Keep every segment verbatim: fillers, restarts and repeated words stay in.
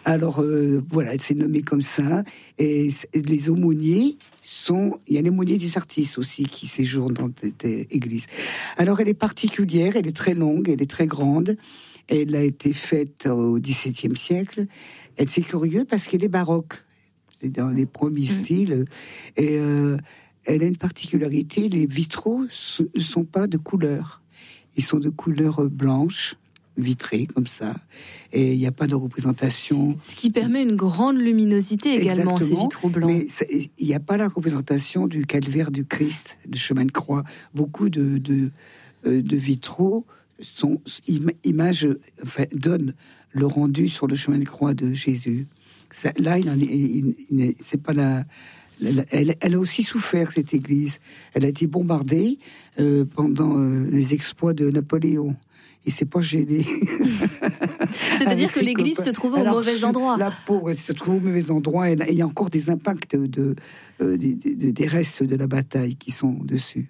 Alors, euh, voilà, c'est nommé comme ça. Et les aumôniers sont... Il y a l'aumônier des artistes aussi qui séjournent dans cette église. Alors, elle est particulière, elle est très longue, elle est très grande. Elle a été faite au dix-septième siècle. Et c'est curieux parce qu'elle est baroque. C'est dans les premiers mmh. styles. Et euh, elle a une particularité, les vitraux ne sont pas de couleur. Ils sont de couleur blanche, vitrée, comme ça. Et il n'y a pas de représentation. Ce qui permet une grande luminosité également, exactement, ces vitraux blancs. Mais il n'y a pas la représentation du calvaire du Christ, du chemin de croix. Beaucoup de, de, de vitraux sont, images, enfin, donnent le rendu sur le chemin de croix de Jésus. Ça, là, il en est, il, il, c'est pas la... Elle, elle a aussi souffert, cette église. Elle a été bombardée euh, pendant euh, les exploits de Napoléon. Il s'est pas gêné. C'est-à-dire que l'église copains. se trouvait au Alors, mauvais endroit. La pauvre, elle se trouve au mauvais endroit. Et il y a encore des impacts de, euh, des, des, des restes de la bataille qui sont dessus.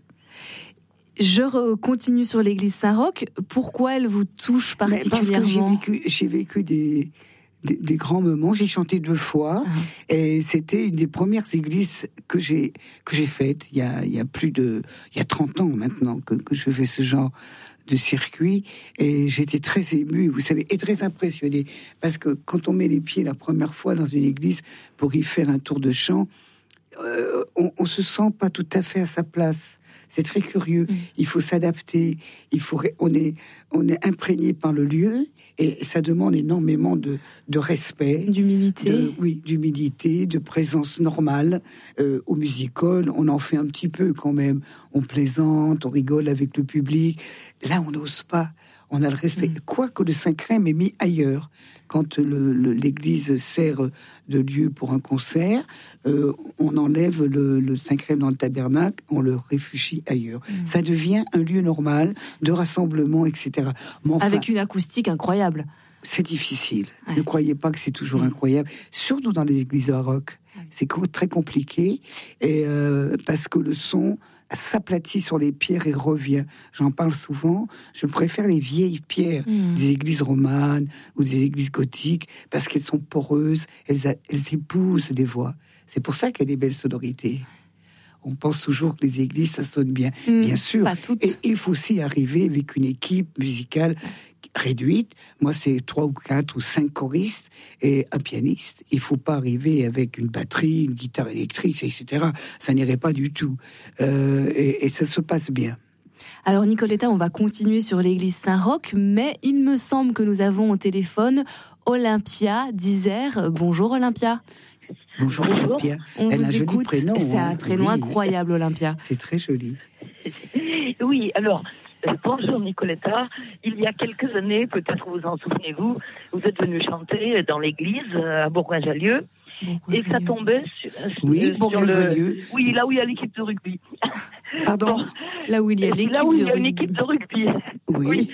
Je continue sur l'église Saint-Roch. Pourquoi elle vous touche particulièrement ? Mais parce que j'ai vécu, j'ai vécu des... Des, des grands moments. J'ai chanté deux fois ah. et c'était une des premières églises que j'ai que j'ai faites. Il y a il y a plus de il y a trente ans maintenant que que je fais ce genre de circuit et j'étais très émue, vous savez, et très impressionnée parce que quand on met les pieds la première fois dans une église pour y faire un tour de chant, euh, on, on se sent pas tout à fait à sa place. C'est très curieux. Mmh. Il faut s'adapter. Il faut, on est, on est imprégné par le lieu et ça demande énormément de, de respect, d'humilité. De, oui, d'humilité, de présence normale. Euh, au music-hall, on en fait un petit peu quand même. On plaisante, on rigole avec le public. Là, on n'ose pas. On a le respect. Mmh. Quoique le Saint-Crème est mis ailleurs. Quand le, le, l'église sert de lieu pour un concert, euh, on enlève le, le Saint-Crème dans le tabernacle, on le réfugie ailleurs. Mmh. Ça devient un lieu normal de rassemblement, et cetera. Mais enfin, avec une acoustique incroyable. C'est difficile. Ouais. Ne croyez pas que c'est toujours mmh. incroyable. Surtout dans les églises baroques. Ouais. C'est très compliqué. Et euh, parce que le son s'aplatit sur les pierres et revient. J'en parle souvent. Je préfère les vieilles pierres mmh. des églises romanes ou des églises gothiques parce qu'elles sont poreuses, elles, a, elles épousent les voix. C'est pour ça qu'il y a des belles sonorités. On pense toujours que les églises, ça sonne bien. Mmh, bien sûr. Pas toutes. Et il faut aussi arriver avec une équipe musicale réduite. Moi, c'est trois ou quatre ou cinq choristes et un pianiste. Il faut pas arriver avec une batterie, une guitare électrique, et cetera. Ça n'irait pas du tout. Euh, et, et ça se passe bien. Alors, Nicoletta, on va continuer sur l'église Saint-Roch, mais il me semble que nous avons au téléphone Olympia d'Isère. Bonjour, Olympia. Bonjour, Olympia. On Elle vous a un écoute. Joli prénom, c'est un hein. prénom oui. incroyable, Olympia. C'est très joli. Oui, alors... Bonjour Nicoletta, il y a quelques années, peut-être vous en souvenez-vous, vous êtes venue chanter dans l'église à Bourgoin-Jallieu et ça tombait sur, oui, sur le... oui, là où il y a l'équipe de rugby. Pardon. Bon, là où il y a l'équipe là où de il y a rugby. une équipe de rugby. Oui. oui.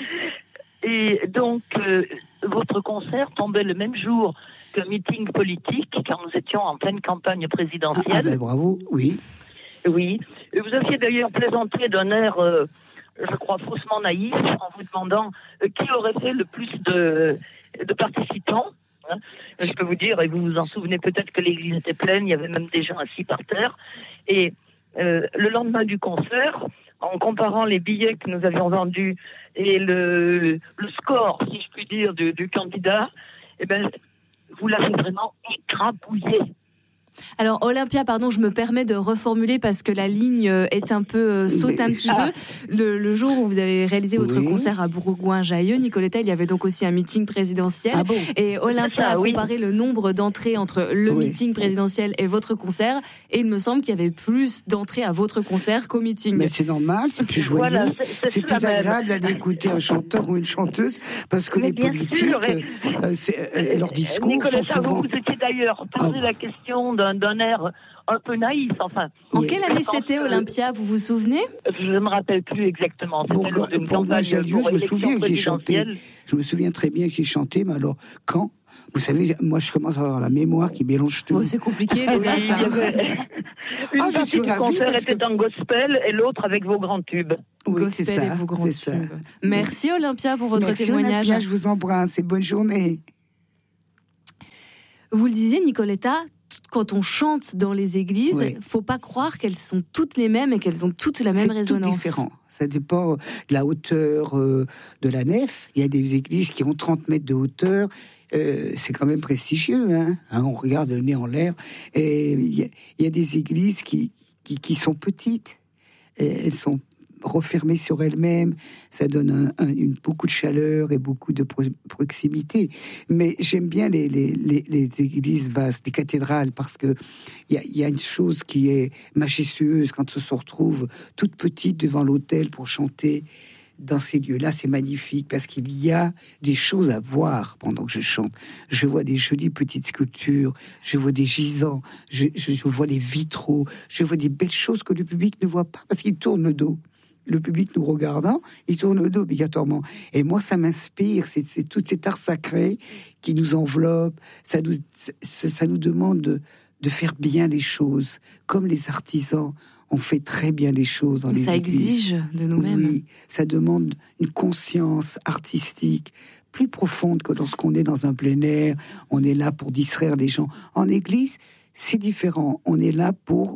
Et donc euh, votre concert tombait le même jour qu'un meeting politique car nous étions en pleine campagne présidentielle. Ah, ah ben bravo, oui. Oui. Et vous aviez d'ailleurs plaisanté d'un air euh, je crois, faussement naïf, en vous demandant euh, qui aurait fait le plus de, de participants. Hein. Je peux vous dire, et vous vous en souvenez peut-être que l'église était pleine, il y avait même des gens assis par terre. Et euh, le lendemain du concert, en comparant les billets que nous avions vendus et le, le score, si je puis dire, du, du candidat, eh ben, vous l'avez vraiment écrabouillé. Alors Olympia, pardon, je me permets de reformuler parce que la ligne est un peu euh, saute un petit ah. peu. Le, le jour où vous avez réalisé votre oui. concert à Bourgoin-Jallieu, Nicoletta, il y avait donc aussi un meeting présidentiel. Ah bon et Olympia ah, a oui. comparé le nombre d'entrées entre le oui. meeting présidentiel et votre concert. Et il me semble qu'il y avait plus d'entrées à votre concert qu'au meeting. Mais c'est normal, c'est plus joyeux. Voilà, c'est, c'est, c'est plus agréable d'aller écouter un chanteur ou une chanteuse parce que mais les politiques, sûr, euh, c'est, euh, leurs discours Nicoletta, sont souvent... vous vous étiez d'ailleurs posé ah. la question d'un, d'un air un peu naïf, enfin. En oui. quelle année c'était, Olympia, vous vous souvenez ? Je ne me rappelle plus exactement. Bon, Bourgoin-Jallieu, je me souviens que j'ai chanté. Je me souviens très bien que j'ai chanté, mais alors, quand ? Vous savez, moi, je commence à avoir la mémoire qui mélange tout. Oh, c'est compliqué, les dates. Hein. Une ah, partie du concert était que... en gospel et l'autre avec vos grands tubes. Oui, gospel c'est ça, et vos grands c'est tubes. Ça. Merci, Olympia, pour votre Merci, témoignage. Olympia, je vous embrasse et bonne journée. Vous le disiez, Nicoletta, quand on chante dans les églises, il oui. ne faut pas croire qu'elles sont toutes les mêmes et qu'elles ont toutes la même c'est résonance. C'est tout différent. Ça dépend de la hauteur euh, de la nef. Il y a des églises qui ont trente mètres de hauteur. Euh, c'est quand même prestigieux. Hein, hein, on regarde le nez en l'air. Et il y a, il y a des églises qui, qui, qui sont petites. Et elles sont refermées sur elles-mêmes. Ça donne un, un, une, beaucoup de chaleur et beaucoup de pro- proximité. Mais j'aime bien les, les, les, les églises vastes, les cathédrales, parce que il y a, y a une chose qui est majestueuse quand on se retrouve toute petite devant l'autel pour chanter. Dans ces lieux-là, c'est magnifique parce qu'il y a des choses à voir pendant que je chante. Je vois des jolies petites sculptures, je vois des gisants, je, je, je vois les vitraux, je vois des belles choses que le public ne voit pas parce qu'il tourne le dos. Le public nous regardant, il tourne le dos obligatoirement. Et moi, ça m'inspire, c'est, c'est tout cet art sacré qui nous enveloppe, ça nous, ça, ça nous demande de, de faire bien les choses, comme les artisans. On fait très bien les choses dans les ça églises. Ça exige de nous-mêmes. Oui, ça demande une conscience artistique plus profonde que lorsqu'on est dans un plein air. On est là pour distraire les gens. En église, c'est différent. On est là pour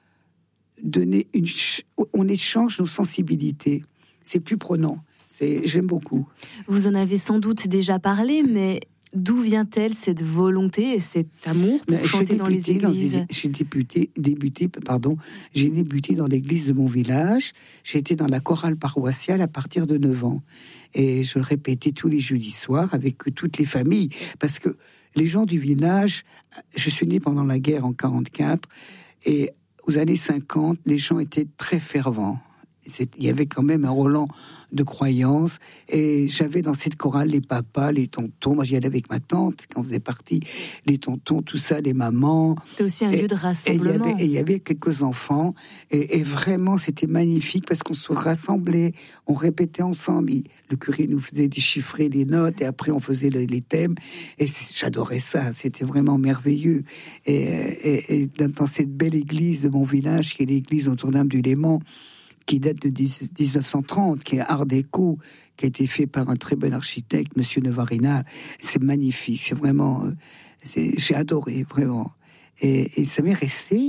donner une... On échange nos sensibilités. C'est plus prenant. C'est... J'aime beaucoup. Vous en avez sans doute déjà parlé, mais... D'où vient-elle cette volonté et cet amour pour Mais chanter dans les églises ? dans des, J'ai débuté, débuté, pardon, j'ai débuté dans l'église de mon village. J'ai été dans la chorale paroissiale à partir de neuf ans. Et je le répétais tous les jeudis soirs avec toutes les familles. Parce que les gens du village, je suis né pendant la guerre en quarante-quatre, et aux années cinquante, les gens étaient très fervents. Il y avait quand même un Roland de croyance, et j'avais dans cette chorale les papas, les tontons. Moi, j'y allais avec ma tante quand on faisait partie, les tontons, tout ça, les mamans. C'était aussi un et, lieu de rassemblement. Et il y avait quelques enfants, et, et vraiment, c'était magnifique parce qu'on se rassemblait, on répétait ensemble. Le curé nous faisait déchiffrer les notes, et après, on faisait le, les thèmes. Et j'adorais ça, c'était vraiment merveilleux. Et, et, et dans cette belle église de mon village, qui est l'église Notre-Dame du Léman, qui date de dix-neuf cent trente, qui est art déco, qui a été fait par un très bon architecte, Monsieur Nevarina. C'est magnifique, c'est vraiment... C'est, j'ai adoré, vraiment. Et, et ça m'est resté.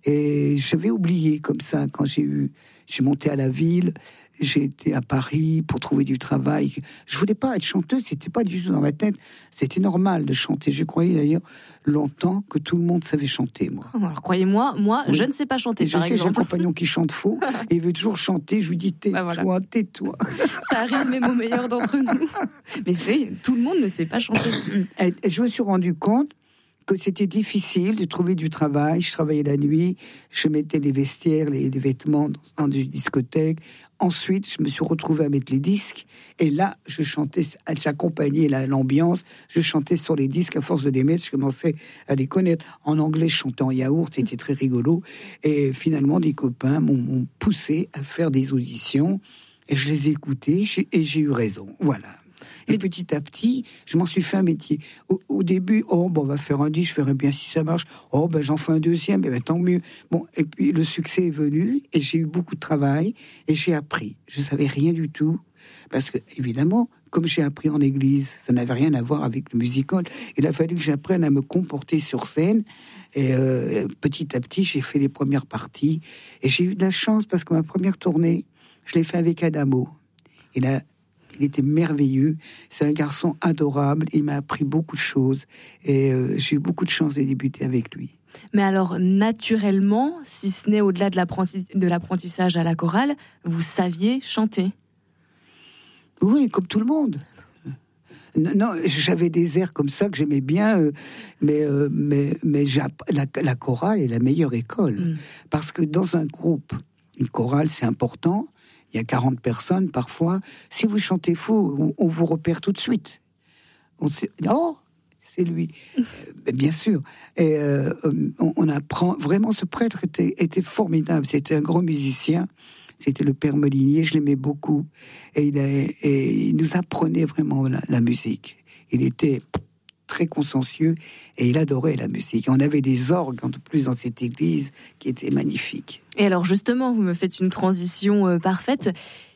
Et j'avais oublié comme ça, quand j'ai eu... J'ai monté à la ville, j'ai été à Paris pour trouver du travail. Je voulais pas être chanteuse, c'était pas du tout dans ma tête. C'était normal de chanter. Je croyais d'ailleurs longtemps que tout le monde savait chanter, moi. Alors croyez-moi, moi, oui. je ne sais pas chanter, et par je sais, exemple. J'ai un compagnon qui chante faux et il veut toujours chanter. Je lui dis tais-toi, bah voilà. tais-toi. Ça arrive même aux meilleurs d'entre nous. Mais c'est, tout le monde ne sait pas chanter. Et, et je me suis rendu compte que c'était difficile de trouver du travail. Je travaillais la nuit, je mettais les vestiaires, les, les vêtements dans, dans une discothèque. Ensuite, je me suis retrouvé à mettre les disques. Et là, je chantais, j'accompagnais la, l'ambiance. Je chantais sur les disques. À force de les mettre, je commençais à les connaître. En anglais, je chantais en yaourt. C'était très rigolo. Et finalement, des copains m'ont, m'ont poussé à faire des auditions. Et je les ai écoutés. J'ai, et j'ai eu raison. Voilà. Et mais petit à petit, je m'en suis fait un métier. Au, au début, oh, bon, on va faire un disque, je ferai bien si ça marche. Oh, ben, j'en fais un deuxième, et ben, tant mieux. Bon, et puis, le succès est venu, et j'ai eu beaucoup de travail, et j'ai appris. Je savais rien du tout, parce que, évidemment, comme j'ai appris en église, ça n'avait rien à voir avec le musical. Il a fallu que j'apprenne à me comporter sur scène, et euh, petit à petit, j'ai fait les premières parties, et j'ai eu de la chance, parce que ma première tournée, je l'ai fait avec Adamo. Il a Il était merveilleux. C'est un garçon adorable. Il m'a appris beaucoup de choses. Et euh, j'ai eu beaucoup de chance de débuter avec lui. Mais alors, naturellement, si ce n'est au-delà de, l'apprenti- de l'apprentissage à la chorale, vous saviez chanter ? Oui, comme tout le monde. Non, non, j'avais des airs comme ça que j'aimais bien, euh, mais, euh, mais, mais la, la chorale est la meilleure école. Mm. Parce que dans un groupe, une chorale, c'est important. Il y a quarante personnes parfois. Si vous chantez faux, on, on vous repère tout de suite. On sait, oh, c'est lui. euh, bien sûr. Et euh, on, on apprend. Vraiment, ce prêtre était, était formidable. C'était un grand musicien. C'était le père Molinier. Je l'aimais beaucoup. Et il, a, et il nous apprenait vraiment la, la musique. Il était très consciencieux et il adorait la musique. On avait des orgues en plus dans cette église qui étaient magnifiques. Et alors justement, vous me faites une transition euh, parfaite.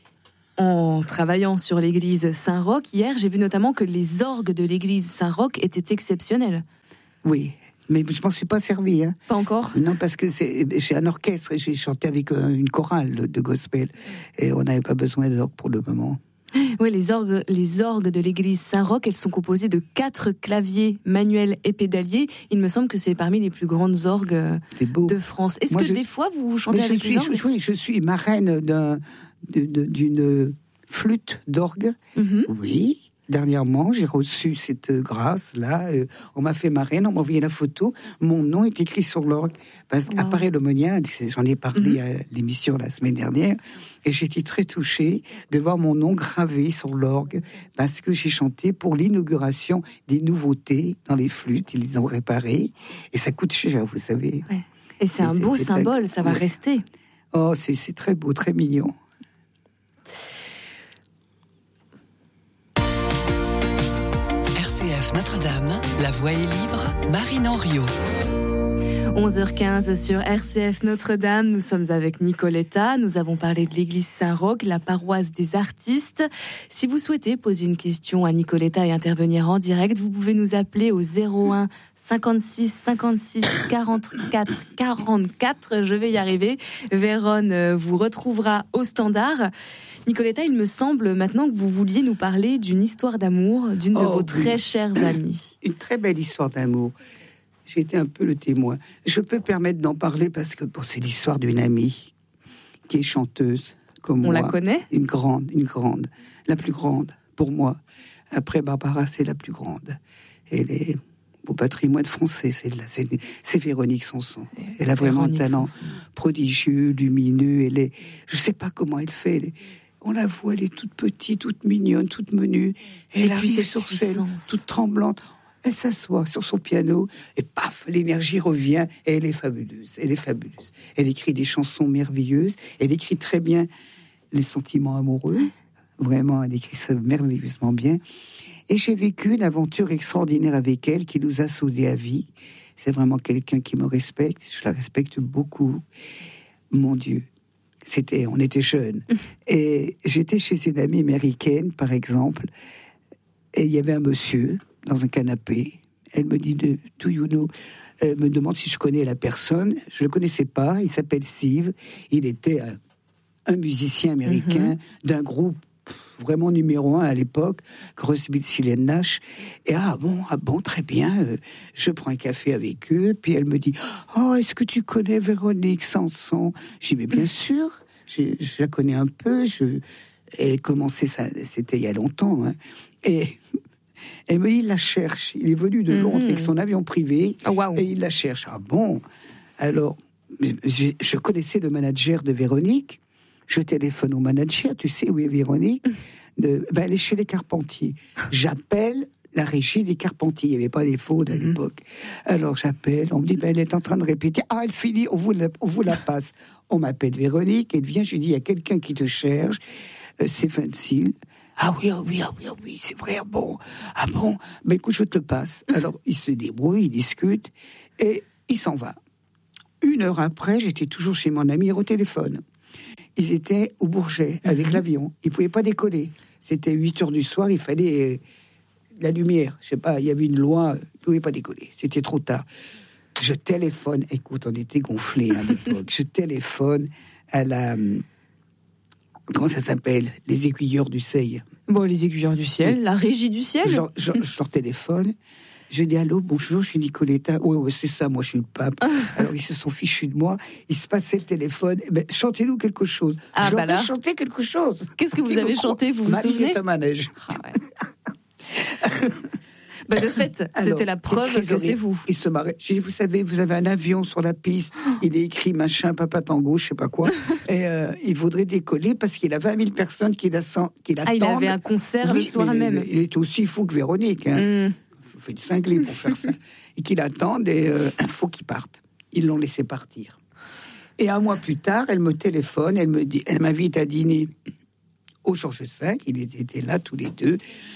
En travaillant sur l'église Saint-Roch, hier, j'ai vu notamment que les orgues de l'église Saint-Roch étaient exceptionnels. Oui. Mais je m'en suis pas servi. Hein. Pas encore ? Non, parce que c'est, j'ai un orchestre et j'ai chanté avec une chorale de gospel. Et on n'avait pas besoin d'orgue pour le moment. Oui, les orgues, les orgues de l'église Saint-Roch, elles sont composées de quatre claviers manuels et pédaliers. Il me semble que c'est parmi les plus grandes orgues de France. Est-ce Moi, que je... des fois, vous chantez Mais avec je suis, les orgues ? Oui, je suis marraine d'un, de, de, d'une flûte d'orgue. Mm-hmm. Oui. Dernièrement, j'ai reçu cette grâce-là. Euh, on m'a fait marraine, on m'a envoyé la photo. Mon nom est écrit sur l'orgue. Parce wow. qu'après l'aumônial, j'en ai parlé mm-hmm. à l'émission la semaine dernière, et j'étais très touchée de voir mon nom gravé sur l'orgue, parce que j'ai chanté pour l'inauguration des nouveautés dans les flûtes. Ils les ont réparées, et ça coûte cher, vous savez. Ouais. Et c'est et un c'est, beau c'est symbole, un... ça va ouais. rester. Oh, c'est, c'est très beau, très mignon. Notre-Dame, la voix est libre, Marine Henriot. onze heures quinze sur R C F Notre-Dame, nous sommes avec Nicoletta, nous avons parlé de l'église Saint-Roch, la paroisse des artistes. Si vous souhaitez poser une question à Nicoletta et intervenir en direct, vous pouvez nous appeler au zéro un cinquante-six cinquante-six quarante-quatre quarante-quatre, je vais y arriver. Véronne vous retrouvera au standard. Nicoletta, il me semble maintenant que vous vouliez nous parler d'une histoire d'amour d'une de oh, vos très oui. chères amies. Une très belle histoire d'amour. J'ai été un peu le témoin. Je peux permettre d'en parler parce que bon, c'est l'histoire d'une amie qui est chanteuse comme On moi. On la connaît ? Une grande, une grande, la plus grande pour moi. Après Barbara, c'est la plus grande. Elle est au patrimoine français. C'est, la, c'est, c'est Véronique Sanson. Elle a vraiment Véronique un talent Sanson. prodigieux, lumineux. Elle est, je sais pas comment elle fait. Elle est, on la voit, elle est toute petite, toute mignonne, toute menue. Et, et elle arrive sur scène, toute tremblante. Elle s'assoit sur son piano et paf, l'énergie revient et elle est fabuleuse. Elle est fabuleuse. Elle écrit des chansons merveilleuses. Elle écrit très bien les sentiments amoureux. Vraiment, elle écrit ça merveilleusement bien. Et j'ai vécu une aventure extraordinaire avec elle qui nous a soudés à vie. C'est vraiment quelqu'un qui me respecte. Je la respecte beaucoup. Mon Dieu. C'était, on était jeunes. Et j'étais chez une amie américaine, par exemple, et il y avait un monsieur dans un canapé. Elle me dit, de, do you know, elle me demande si je connais la personne. Je ne le connaissais pas. Il s'appelle Steve. Il était un, un musicien américain mm-hmm. d'un groupe vraiment numéro un à l'époque, Crosby, Stills and Nash. Et ah bon, ah bon, très bien. Euh, je prends un café avec eux. Puis elle me dit, oh, est-ce que tu connais Véronique Sanson ? J'ai dit, mais bien sûr, je, je la connais un peu. Je, elle commençait ça, c'était il y a longtemps. Hein. Et elle me dit, il la cherche. Il est venu de Londres mm-hmm. avec son avion privé. Oh, wow. Et il la cherche. Ah bon ? Alors, je, je connaissais le manager de Véronique. Je téléphone au manager, tu sais où est Véronique ? de, ben Elle est chez les Carpentiers. J'appelle la régie des Carpentiers. Il n'y avait pas les fautes à l'époque. Alors j'appelle, on me dit, ben, elle est en train de répéter. Ah, elle finit, on vous la, on vous la passe. On m'appelle Véronique, elle vient, je lui dis, il y a quelqu'un qui te cherche, euh, c'est Vincile. Ah oui, ah oui, ah oui, ah oui, c'est vrai, bon. Ah bon, ben écoute, je te le passe. Alors il se débrouille, il discute, et il s'en va. Une heure après, j'étais toujours chez mon ami au téléphone. Ils étaient au Bourget avec mmh. l'avion. Ils ne pouvaient pas décoller. C'était huit heures du soir, il fallait euh, la lumière. Je sais pas, il y avait une loi, ils ne pouvaient pas décoller. C'était trop tard. Je téléphone, écoute, on était gonflés à l'époque. Je téléphone à la... Comment ça s'appelle ? Les aiguilleurs du ciel. Bon, les aiguilleurs du ciel, oui. La régie du ciel. Je, je, je leur téléphone. Je dis, allô, bonjour, je suis Nicoletta. Oui, oui, c'est ça, moi, je suis le pape. Alors, ils se sont fichus de moi. Il se passait le téléphone. Eh ben, chantez-nous quelque chose. Ah, je bah leur ai chanté quelque chose. Qu'est-ce que vous avez chanté, vous vous souvenez ? Ma vie est un manège. Ah, ouais. Bah, de fait, alors, c'était la preuve que c'est vous. Il se marrait. J'ai dit, vous savez, vous avez un avion sur la piste. Il est écrit machin, papa tango, je sais pas quoi. Et euh, il voudrait décoller parce qu'il a vingt mille personnes qui l'attendent. Ah, il avait un concert oui, le soir mais, même. Mais, il est aussi fou que Véronique. Hein. Mm. Il fait du cinglé pour faire ça. Et qu'il attende et il euh, faut qu'il parte. Ils l'ont laissé partir. Et un mois plus tard, elle me téléphone, elle me dit, elle m'invite à dîner au Georges cinq. Ils étaient là tous les deux.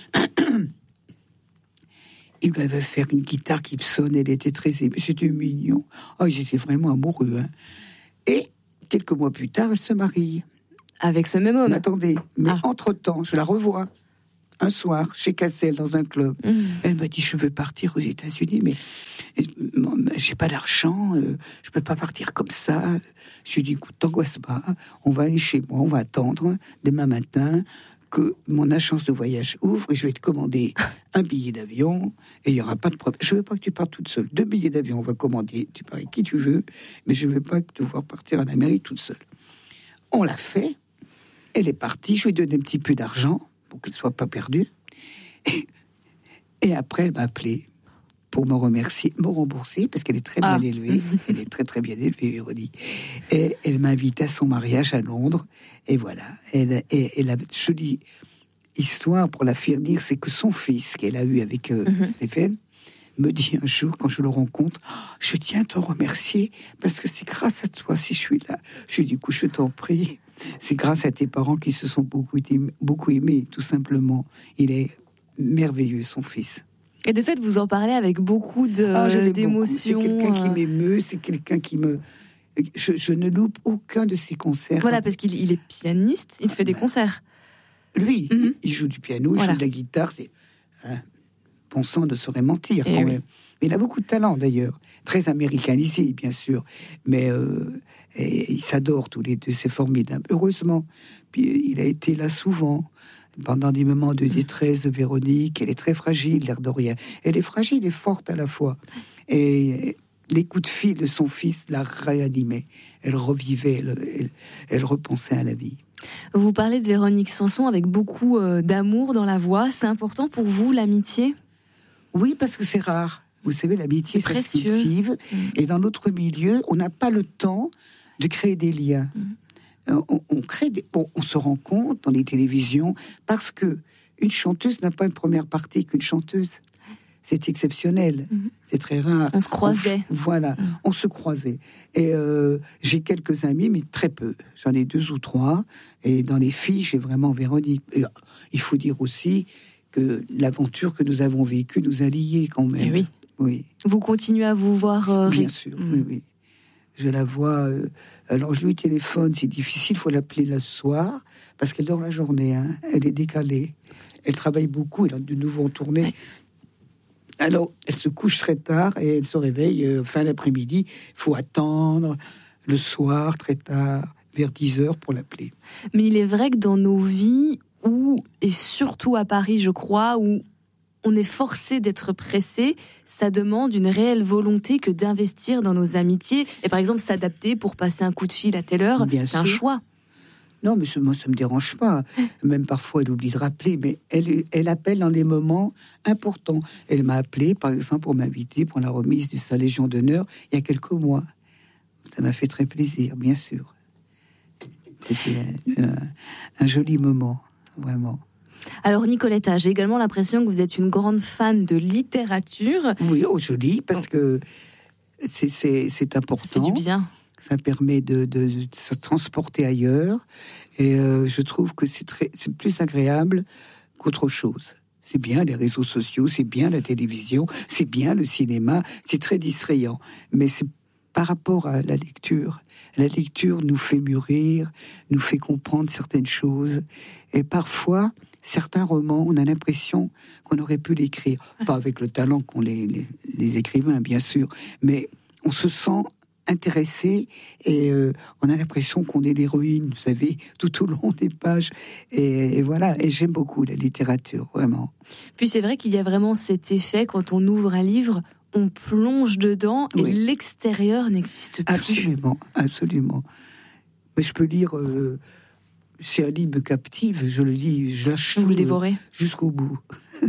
Il m'avait fait une guitare qui sonnait, elle était très émue, c'était mignon. Oh, j'étais vraiment amoureux. Hein. Et quelques mois plus tard, elle se marie. Avec ce même homme ? Mais attendez, mais ah. entre-temps, je la revois. Un soir, chez Cassel, dans un club. Mmh. Elle m'a dit, je veux partir aux États-Unis, mais j'ai pas d'argent, euh, je peux pas partir comme ça. Je lui dis, écoute, t'angoisse pas, on va aller chez moi, on va attendre demain matin que mon agence de voyage ouvre et je vais te commander un billet d'avion et il n'y aura pas de problème. Je veux pas que tu partes toute seule. Deux billets d'avion, on va commander, tu pars avec qui tu veux, mais je veux pas devoir partir en Amérique toute seule. On l'a fait, elle est partie, je lui ai donné un petit peu d'argent pour qu'elle soit pas perdue. Et, et après, elle m'a appelé pour me remercier, me rembourser, parce qu'elle est très ah. bien élevée. Elle est très très bien élevée, Véronique. Et elle m'a invité à son mariage à Londres. Et voilà. Elle, elle, elle a une jolie histoire pour la faire dire, c'est que son fils qu'elle a eu avec euh, mm-hmm. Stéphane me dit un jour, quand je le rencontre, oh, je tiens à te remercier, parce que c'est grâce à toi si je suis là. Je lui dis, écoute, je t'en prie. C'est grâce à tes parents qui se sont beaucoup, beaucoup aimés, tout simplement. Il est merveilleux, son fils. Et de fait, vous en parlez avec beaucoup de, ah, d'émotions. C'est quelqu'un qui m'émeut, c'est quelqu'un qui me... Je, je ne loupe aucun de ses concerts. Voilà, parce qu'il il est pianiste, il fait ah, des ben, concerts. Lui, mm-hmm. il joue du piano, il voilà. joue de la guitare. C'est, hein, bon sang ne saurait mentir, quand oui. même. Mais il a beaucoup de talent, d'ailleurs. Très américanisé, bien sûr. Mais euh, et, ils s'adorent tous les deux, c'est formidable. Heureusement. Puis il a été là souvent. Pendant des moments de détresse de Véronique, elle est très fragile, l'air de rien. Elle est fragile et forte à la fois. Et les coups de fil de son fils la réanimaient. Elle revivait, elle, elle, elle repensait à la vie. Vous parlez de Véronique Sanson avec beaucoup euh, d'amour dans la voix. C'est important pour vous, l'amitié ? Oui, parce que c'est rare. Vous savez, l'amitié, c'est ça se cultive. Mmh. Et dans notre milieu, on n'a pas le temps de créer des liens. Mmh. On, on crée des, on, on se rend compte dans les télévisions parce que une chanteuse n'a pas une première partie qu'une chanteuse. C'est exceptionnel, mmh. c'est très rare. On se croisait. On, voilà, mmh. on se croisait. Et euh, j'ai quelques amis, mais très peu. J'en ai deux ou trois. Et dans les filles, j'ai vraiment Véronique. Et il faut dire aussi que l'aventure que nous avons vécue nous a liés quand même. Et oui. Oui. Vous continuez à vous voir euh, Bien sûr, mmh. oui, oui. Je la vois. Euh, alors, je lui téléphone, c'est difficile, il faut l'appeler le soir, parce qu'elle dort la journée, hein, elle est décalée. Elle travaille beaucoup, elle a de nouveau en tournée. Ouais. Alors, elle se couche très tard et elle se réveille euh, fin d'après-midi. Il faut attendre le soir, très tard, vers dix heures pour l'appeler. Mais il est vrai que dans nos vies, où, et surtout à Paris, je crois, où on est forcé d'être pressé, ça demande une réelle volonté que d'investir dans nos amitiés. Et par exemple, s'adapter pour passer un coup de fil à telle heure, Bien c'est sûr. un choix. Non, mais moi, ça ne me dérange pas. Même parfois, elle oublie de rappeler, mais elle, elle appelle dans les moments importants. Elle m'a appelé, par exemple, pour m'inviter pour la remise de sa Légion d'honneur il y a quelques mois. Ça m'a fait très plaisir, bien sûr. C'était un, un, un joli moment, vraiment. Alors Nicoletta, j'ai également l'impression que vous êtes une grande fan de littérature. Oui, oh joli, parce que c'est, c'est, c'est important. Ça fait du bien. Ça permet de, de, de se transporter ailleurs. Et euh, je trouve que c'est, très, c'est plus agréable qu'autre chose. C'est bien les réseaux sociaux, c'est bien la télévision, c'est bien le cinéma, c'est très distrayant. Mais c'est par rapport à la lecture. La lecture nous fait mûrir, nous fait comprendre certaines choses. Et parfois, certains romans, on a l'impression qu'on aurait pu l'écrire. Pas avec le talent qu'ont les, les, les écrivains, bien sûr, mais on se sent intéressé et euh, on a l'impression qu'on est l'héroïne, vous savez, tout au long des pages. Et, et voilà, et j'aime beaucoup la littérature, vraiment. Puis c'est vrai qu'il y a vraiment cet effet, quand on ouvre un livre, on plonge dedans et oui. l'extérieur n'existe plus. Absolument, absolument. Mais je peux lire... Euh, c'est un livre captive, je le lis, je lâche Vous tout, le dévorez euh, jusqu'au bout.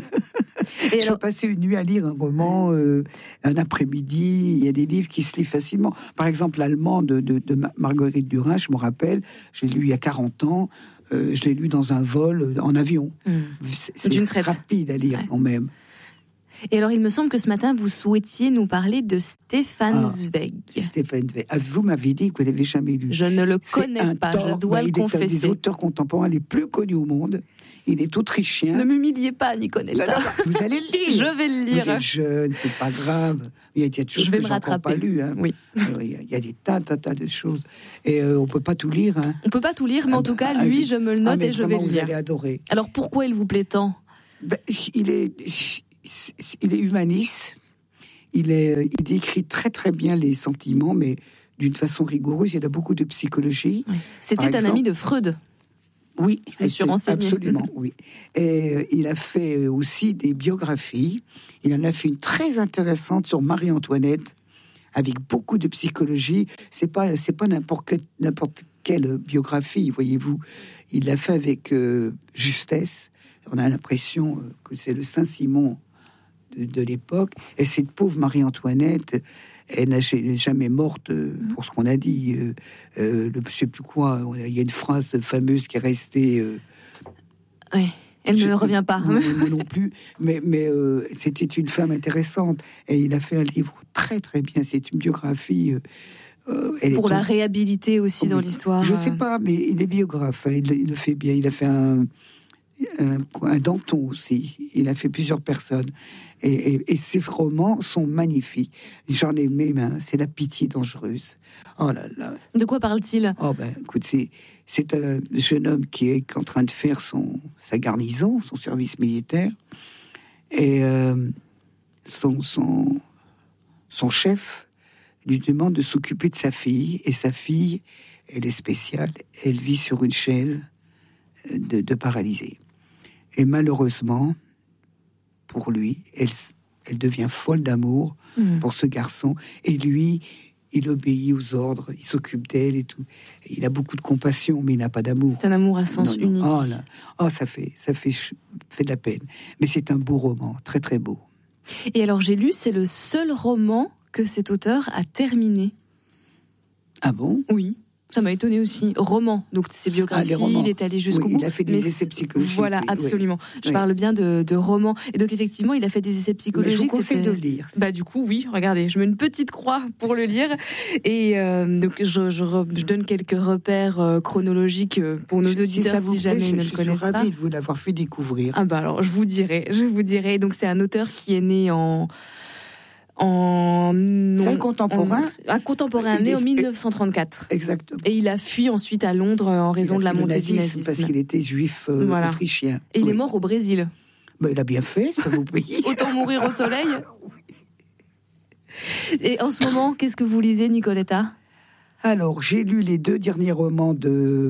Et je alors... peux passer une nuit à lire un roman, euh, un après-midi. Il y a des livres qui se lisent facilement. Par exemple, l'Allemand de, de, de Marguerite Duras, je me rappelle, je l'ai lu il y a quarante ans. Euh, je l'ai lu dans un vol, en avion. Mmh. C'est, c'est D'une traite. Rapide à lire, ouais. quand même. Et alors, il me semble que ce matin, vous souhaitiez nous parler de Stefan ah, Zweig. Stefan Zweig. Ah, vous m'avez dit que vous l'avez jamais lu. Je ne le connais pas, tort, je dois bah, le confesser. Il est un des auteurs contemporains les plus connus au monde. Il est autrichien. Ne m'humiliez pas, Nicoletta. Vous allez le lire. Je vais le lire. Vous êtes jeune, c'est pas grave. Il y a des choses je vais que me j'ai encore pas lues. Hein. Oui. Il y a des tas, tas, tas de choses. Et euh, on peut pas tout lire. Hein. On peut pas tout lire, mais ah, en tout cas, ah, lui, oui. je me le note ah, et je vais le vous lire. Vous allez adorer. Alors, pourquoi il vous plaît tant ? ben, Il est... Il est humaniste, il, est, il décrit très très bien les sentiments, mais d'une façon rigoureuse. Il a beaucoup de psychologie. Oui. C'était un exemple, ami de Freud. Oui, je me suis renseignée. Absolument, oui. Et euh, il a fait aussi des biographies. Il en a fait une très intéressante sur Marie-Antoinette, avec beaucoup de psychologie. C'est pas, c'est pas n'importe, que, n'importe quelle biographie, voyez-vous. Il l'a fait avec euh, justesse. On a l'impression que c'est le Saint-Simon de, de l'époque. Et cette pauvre Marie-Antoinette, elle n'a jamais morte pour ce qu'on a dit. Euh, euh, le, je sais plus quoi. Il y a une phrase fameuse qui est restée. Euh, oui, elle ne me revient pas. Moi, moi non plus. Mais, mais euh, c'était une femme intéressante. Et il a fait un livre très très bien. C'est une biographie. Euh, elle pour est la en... réhabiliter aussi oh, dans l'histoire. Je sais pas, mais il est biographe. Hein, il, il le fait bien. Il a fait un. Un, un Danton aussi. Il a fait plusieurs personnes. Et, et, et ses romans sont magnifiques. J'en ai même, hein, c'est La pitié dangereuse. Oh là là. De quoi parle-t-il? Oh ben, écoute, c'est, c'est un jeune homme qui est en train de faire son, sa garnison, son service militaire. Et euh, son, son, son chef lui demande de s'occuper de sa fille. Et sa fille, elle est spéciale. Elle vit sur une chaise de, de paralysée. Et malheureusement, pour lui, elle, elle devient folle d'amour mmh. pour ce garçon. Et lui, il obéit aux ordres, il s'occupe d'elle et tout. Il a beaucoup de compassion, mais il n'a pas d'amour. C'est un amour à sens non, non. unique. Oh, là. oh ça, fait, ça fait, fait de la peine. Mais c'est un beau roman, très très beau. Et alors j'ai lu, c'est le seul roman que cet auteur a terminé. Ah bon? Oui. Ça m'a étonné aussi. Roman, donc c'est biographie, ah, il est allé jusqu'au oui, bout. Il a fait des mais essais psychologiques. Voilà, absolument. Oui. Je oui. parle bien de, de romans. Et donc effectivement, il a fait des essais psychologiques. Mais je vous conseille de le lire. Bah du coup, oui. Regardez, je mets une petite croix pour le lire. Et euh, donc je, je, je donne quelques repères euh, chronologiques pour nos auditeurs si, si jamais plaît, ils ne le connaissent pas. Je suis ravie de vous l'avoir fait découvrir. Ah bah alors je vous dirai, je vous dirai. Donc c'est un auteur qui est né en En... C'est un contemporain. En... Un contemporain né en dix-neuf cent trente-quatre. Exactement. Et il a fui ensuite à Londres en raison de la montée du nazisme. Parce qu'il était juif euh, voilà. autrichien. Et il oui. est mort au Brésil. Ben, il a bien fait, ça vous paye. Autant mourir au soleil. Et en ce moment, qu'est-ce que vous lisez, Nicoletta? Alors, j'ai lu les deux derniers romans de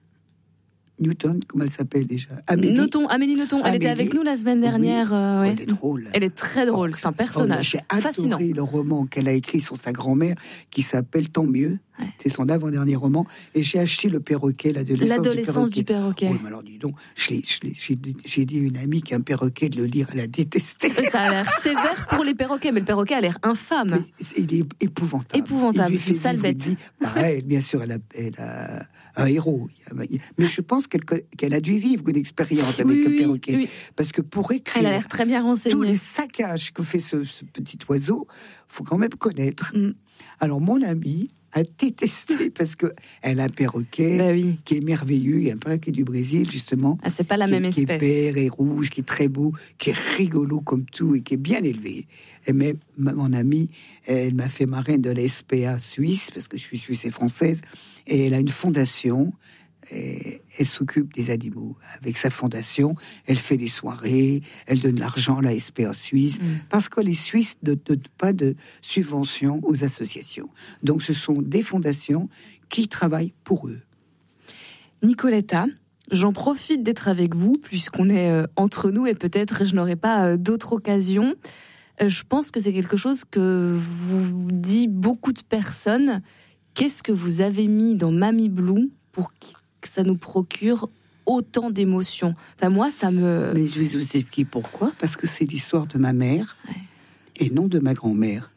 Newton, comment elle s'appelle déjà? Amélie. Nothomb, Amélie Nothomb. Elle Amélie. était avec nous la semaine dernière. Oui. Euh, ouais. Elle est drôle. Elle est très drôle. Oh, c'est un personnage oh, j'ai fascinant. J'ai adoré le roman qu'elle a écrit sur sa grand-mère, qui s'appelle Tant mieux. Ouais. C'est son avant-dernier roman. Et j'ai acheté Le perroquet, l'adolescence, l'adolescence du perroquet. Du perroquet. Oui, mais alors dis donc, je l'ai, je l'ai, j'ai, j'ai dit à une amie qu'un perroquet de le lire, elle a détesté. Ça a l'air sévère pour les perroquets, mais le perroquet a l'air infâme. Mais il est épouvantable. Épouvantable, une sale bête. Dit, pareil, bien sûr, elle a, elle a un héros. Mais je pense qu'elle, qu'elle a dû vivre une expérience avec oui, le perroquet. Oui. Parce que pour écrire elle a l'air très bien renseignée. tous les saccages que fait ce, ce petit oiseau, il faut quand même connaître. Mm. Alors, mon amie a détesté parce que elle a un perroquet bah oui. qui est merveilleux. Il y a un perroquet du Brésil, justement. Ah, c'est pas la qui, même espèce. Qui est vert et rouge, qui est très beau, qui est rigolo comme tout et qui est bien élevé. Et même mon amie, elle m'a fait marraine de la S P A suisse, parce que je suis suisse et française, et elle a une fondation. Et elle s'occupe des animaux. Avec sa fondation, elle fait des soirées, elle donne l'argent à la S P A Suisse, mmh. parce que les Suisses ne donnent pas de subventions aux associations. Donc ce sont des fondations qui travaillent pour eux. Nicoletta, j'en profite d'être avec vous, puisqu'on est euh, entre nous, et peut-être je n'aurai pas euh, d'autres occasions. Euh, je pense que c'est quelque chose que vous dit beaucoup de personnes. Qu'est-ce que vous avez mis dans Mamie Blue pour que ça nous procure autant d'émotions? Enfin, moi, ça me... Mais je vais vous expliquer pourquoi. Parce que c'est l'histoire de ma mère ouais. et non de ma grand-mère.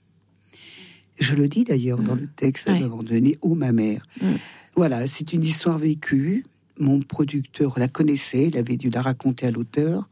Je le dis d'ailleurs mmh. dans le texte ouais. d'avoir donné « Oh, ma mère mmh. ». Voilà, c'est une histoire vécue. Mon producteur la connaissait, il avait dû la raconter à l'auteur.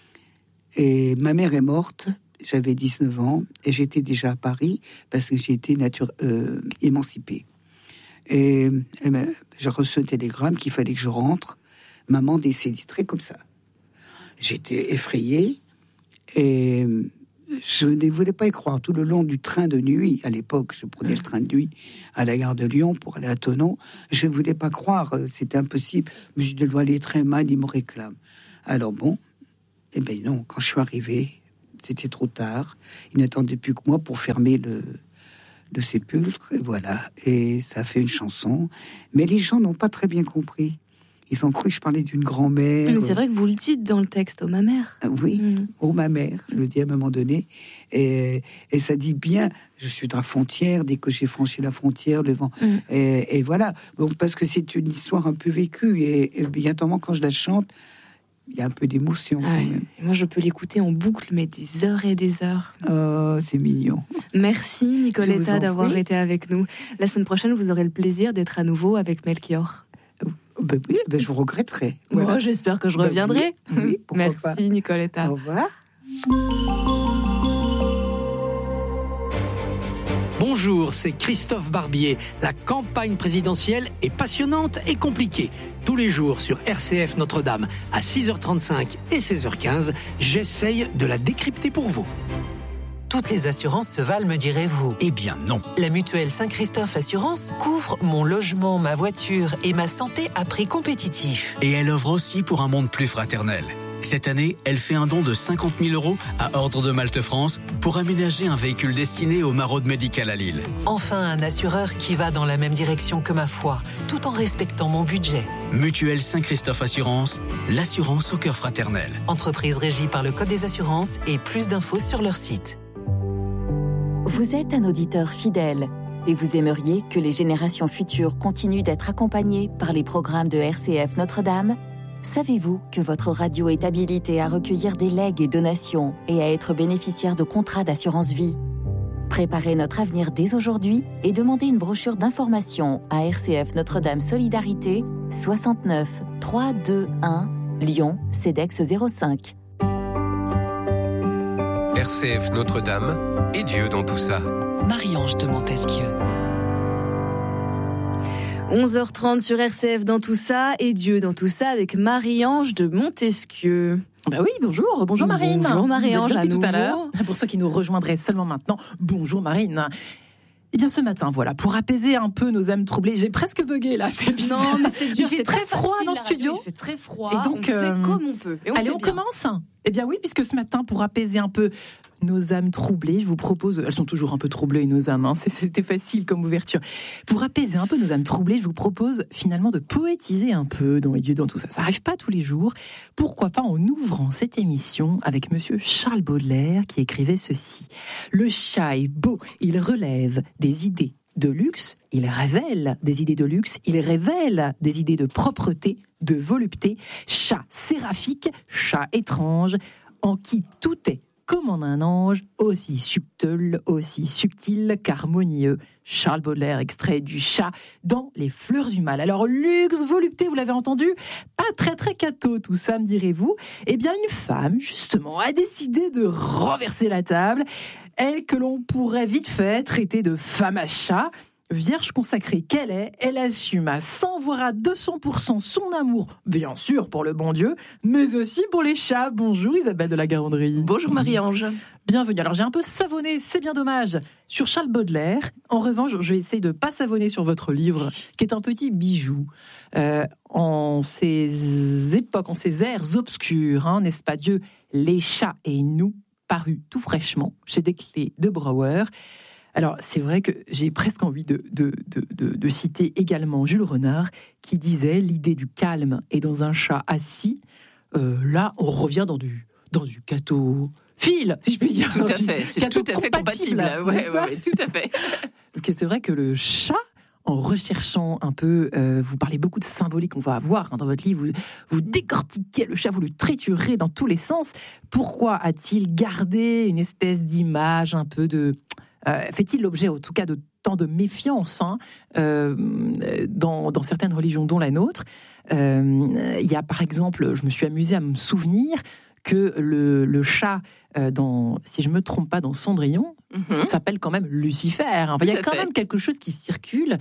Et ma mère est morte, j'avais dix-neuf ans, et j'étais déjà à Paris parce que j'ai été nature, euh, émancipée. Et, et ben, j'ai reçu un télégramme qu'il fallait que je rentre. Maman décédée, très comme ça. J'étais effrayée et je ne voulais pas y croire. Tout le long du train de nuit, à l'époque, je prenais le train de nuit à la gare de Lyon pour aller à Thonon. Je ne voulais pas croire, c'était impossible. Mais je dois aller très mal, il me réclame. Alors bon, eh bien non, quand je suis arrivée, c'était trop tard. Ils n'attendaient plus que moi pour fermer le, le sépulcre, et voilà. Et ça a fait une chanson. Mais les gens n'ont pas très bien compris. Ils ont cru que je parlais d'une grand-mère. Mais c'est vrai que vous le dites dans le texte, oh ma mère. Oui, mmh. oh ma mère, je le dis à un moment donné. Et, et ça dit bien, je suis de la frontière, dès que j'ai franchi la frontière, le vent. Mmh. Et, et voilà, donc, parce que c'est une histoire un peu vécue. Et, et bientôt, quand je la chante, il y a un peu d'émotion. Ah ouais. Moi, je peux l'écouter en boucle, mais des heures et des heures. Oh, c'est mignon. Merci, Nicoletta, d'avoir prie. été avec nous. La semaine prochaine, vous aurez le plaisir d'être à nouveau avec Melchior. Ben oui, ben je vous regretterai. Voilà. Moi, j'espère que je reviendrai. Ben oui, oui, merci, pas. Nicoletta. Au revoir. Bonjour, c'est Christophe Barbier. La campagne présidentielle est passionnante et compliquée. Tous les jours sur R C F Notre-Dame à six heures trente-cinq et seize heures quinze, j'essaye de la décrypter pour vous. Toutes les assurances se valent, me direz-vous? Eh bien non. La mutuelle Saint-Christophe Assurance couvre mon logement, ma voiture et ma santé à prix compétitif. Et elle œuvre aussi pour un monde plus fraternel. Cette année, elle fait un don de cinquante mille euros à Ordre de Malte France pour aménager un véhicule destiné au Maraude Médical à Lille. Enfin, un assureur qui va dans la même direction que ma foi, tout en respectant mon budget. Mutuelle Saint-Christophe Assurance, l'assurance au cœur fraternel. Entreprise régie par le Code des assurances et plus d'infos sur leur site. Vous êtes un auditeur fidèle et vous aimeriez que les générations futures continuent d'être accompagnées par les programmes de R C F Notre-Dame? Savez-vous que votre radio est habilitée à recueillir des legs et donations et à être bénéficiaire de contrats d'assurance vie? Préparez notre avenir dès aujourd'hui et demandez une brochure d'information à R C F Notre-Dame Solidarité, soixante-neuf trois cent vingt-et-un, Lyon, CEDEX zéro cinq. R C F Notre-Dame et Dieu dans tout ça. Marie-Ange de Montesquieu. onze heures trente sur R C F dans tout ça et Dieu dans tout ça avec Marie-Ange de Montesquieu. Bah oui, bonjour, bonjour Marine. Bonjour Marie-Ange à tout nouveau. à l'heure. Pour ceux qui nous rejoindraient seulement maintenant, bonjour Marine. Eh bien ce matin, voilà, pour apaiser un peu nos âmes troublées, j'ai presque bugué là, c'est bizarre. Non mais c'est dur, il fait c'est très froid facile, dans le studio. Radio, il fait très froid, et donc, on fait euh, comme on peut. Et on allez, on bien. commence. Eh bien oui, puisque ce matin, pour apaiser un peu nos âmes troublées, je vous propose, elles sont toujours un peu troublées nos âmes, hein, c'était facile comme ouverture. Pour apaiser un peu nos âmes troublées, je vous propose finalement de poétiser un peu dans Et Dieu dans tout ça. Ça n'arrive pas tous les jours. Pourquoi pas en ouvrant cette émission avec monsieur Charles Baudelaire qui écrivait ceci. Le chat est beau, il relève des idées de luxe, il révèle des idées de luxe, il révèle des idées de propreté, de volupté. Chat séraphique, chat étrange, en qui tout est comme en un ange, aussi subtil, aussi subtil qu'harmonieux. Charles Baudelaire, extrait du Chat dans Les Fleurs du Mal. Alors, luxe, volupté, vous l'avez entendu, pas très très catho tout ça, me direz-vous. Eh bien, une femme, justement, a décidé de renverser la table. Elle que l'on pourrait vite fait traiter de femme à chat. Vierge consacrée qu'elle est, elle assume à cent voire à deux cents pour cent son amour, bien sûr pour le bon Dieu, mais aussi pour les chats. Bonjour Isabelle de la Garandrie. Bonjour Marie-Ange. Bienvenue. Alors j'ai un peu savonné, c'est bien dommage, sur Charles Baudelaire. En revanche, je vais essayer de ne pas savonner sur votre livre, qui est un petit bijou. Euh, en ces époques, en ces ères obscures, hein, n'est-ce pas Dieu, Les chats et nous, paru tout fraîchement chez Desclés de Brouwer. Alors, c'est vrai que j'ai presque envie de, de, de, de, de citer également Jules Renard, qui disait « L'idée du calme est dans un chat assis. Euh, » Là, on revient dans du, dans du catophile, si je puis dire. Tout à fait, c'est tout à fait compatible. Ouais, ouais, ouais, tout à fait. Parce que c'est vrai que le chat, en recherchant un peu, euh, vous parlez beaucoup de symbolique qu'on va avoir hein, dans votre livre, vous, vous décortiquez le chat, vous le triturez dans tous les sens. Pourquoi a-t-il gardé une espèce d'image un peu de... Euh, fait-il l'objet, en tout cas, de tant de méfiance hein, euh, dans, dans certaines religions, dont la nôtre. Euh, il y a, par exemple, je me suis amusée à me souvenir que le, le chat, euh, dans, si je ne me trompe pas, dans Cendrillon, mm-hmm. s'appelle quand même Lucifer. Enfin, il y a quand fait. même quelque chose qui circule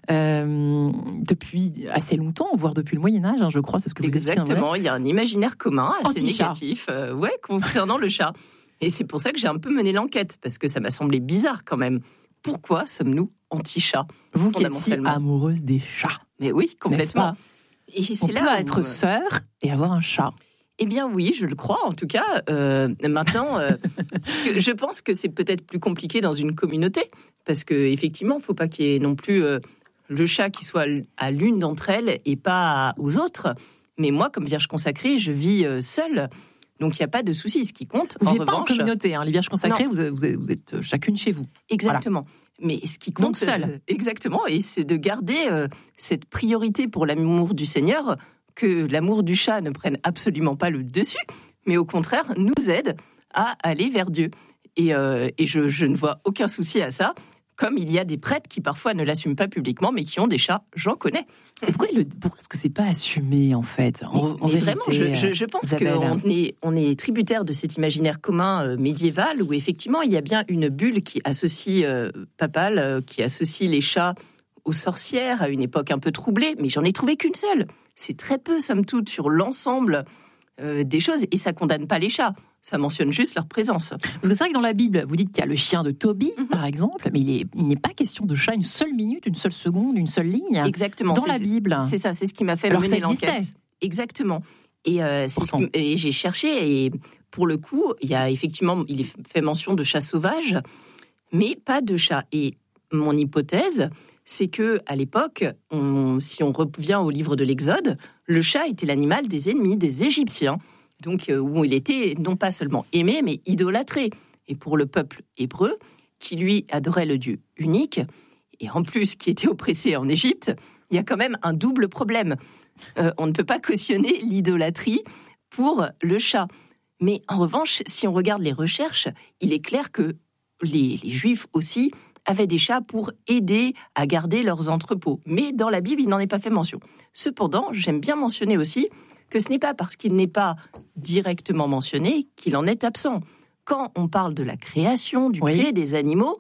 euh, depuis assez longtemps, voire depuis le Moyen-Âge, hein, je crois, c'est ce que vous expliquez. Exactement, il y a un imaginaire commun assez Anti-chat. négatif euh, ouais, concernant le chat. Et c'est pour ça que j'ai un peu mené l'enquête, parce que ça m'a semblé bizarre quand même. Pourquoi sommes-nous anti-chats? Vous qui êtes si amoureuse des chats. Mais oui, complètement. Et c'est On là peut où... être sœur et avoir un chat. Eh bien oui, je le crois en tout cas. Euh, maintenant, euh, parce que je pense que c'est peut-être plus compliqué dans une communauté, parce qu'effectivement, il ne faut pas qu'il y ait non plus euh, le chat qui soit à l'une d'entre elles et pas aux autres. Mais moi, comme vierge consacrée, je vis euh, seule. Donc, il n'y a pas de souci. Ce qui compte, vous en ne vivez revanche... pas en communauté, hein. Les vierges consacrées, vous, vous, êtes, vous êtes chacune chez vous. Exactement. Voilà. Mais ce qui compte... Donc, seule. Euh, exactement. Et c'est de garder euh, cette priorité pour l'amour du Seigneur, que l'amour du chat ne prenne absolument pas le dessus, mais au contraire, nous aide à aller vers Dieu. Et, euh, et je, je ne vois aucun souci à ça. Comme il y a des prêtres qui parfois ne l'assument pas publiquement, mais qui ont des chats, j'en connais. Pourquoi, le, pourquoi est-ce que c'est pas assumé, en fait en, Mais, en mais vérité, vraiment, je, je, je pense qu'on est, on est tributaire de cet imaginaire commun euh, médiéval, où effectivement, il y a bien une bulle qui associe, euh, papale, euh, qui associe les chats aux sorcières, à une époque un peu troublée, mais j'en ai trouvé qu'une seule. C'est très peu, somme toute, sur l'ensemble euh, des choses, et ça condamne pas les chats. Ça mentionne juste leur présence. Parce que c'est vrai que dans la Bible, vous dites qu'il y a le chien de Tobie, mm-hmm. par exemple, mais il, est, il n'est pas question de chat une seule minute, une seule seconde, une seule ligne. Exactement. Dans c'est, la Bible. C'est ça, c'est ce qui m'a fait Alors mener que ça l'enquête. Exactement. Et, euh, c'est ce qui, et j'ai cherché, et pour le coup, il y a effectivement, il est fait mention de chats sauvages, mais pas de chats. Et mon hypothèse, c'est que à l'époque, on, si on revient au livre de l'Exode, le chat était l'animal des ennemis des Égyptiens. Donc, euh, où il était non pas seulement aimé, mais idolâtré. Et pour le peuple hébreu, qui lui adorait le Dieu unique, et en plus qui était oppressé en Égypte, il y a quand même un double problème. Euh, on ne peut pas cautionner l'idolâtrie pour le chat. Mais en revanche, si on regarde les recherches, il est clair que les, les Juifs aussi avaient des chats pour aider à garder leurs entrepôts. Mais dans la Bible, il n'en est pas fait mention. Cependant, j'aime bien mentionner aussi que ce n'est pas parce qu'il n'est pas directement mentionné qu'il en est absent. Quand on parle de la création, du oui. créer des animaux,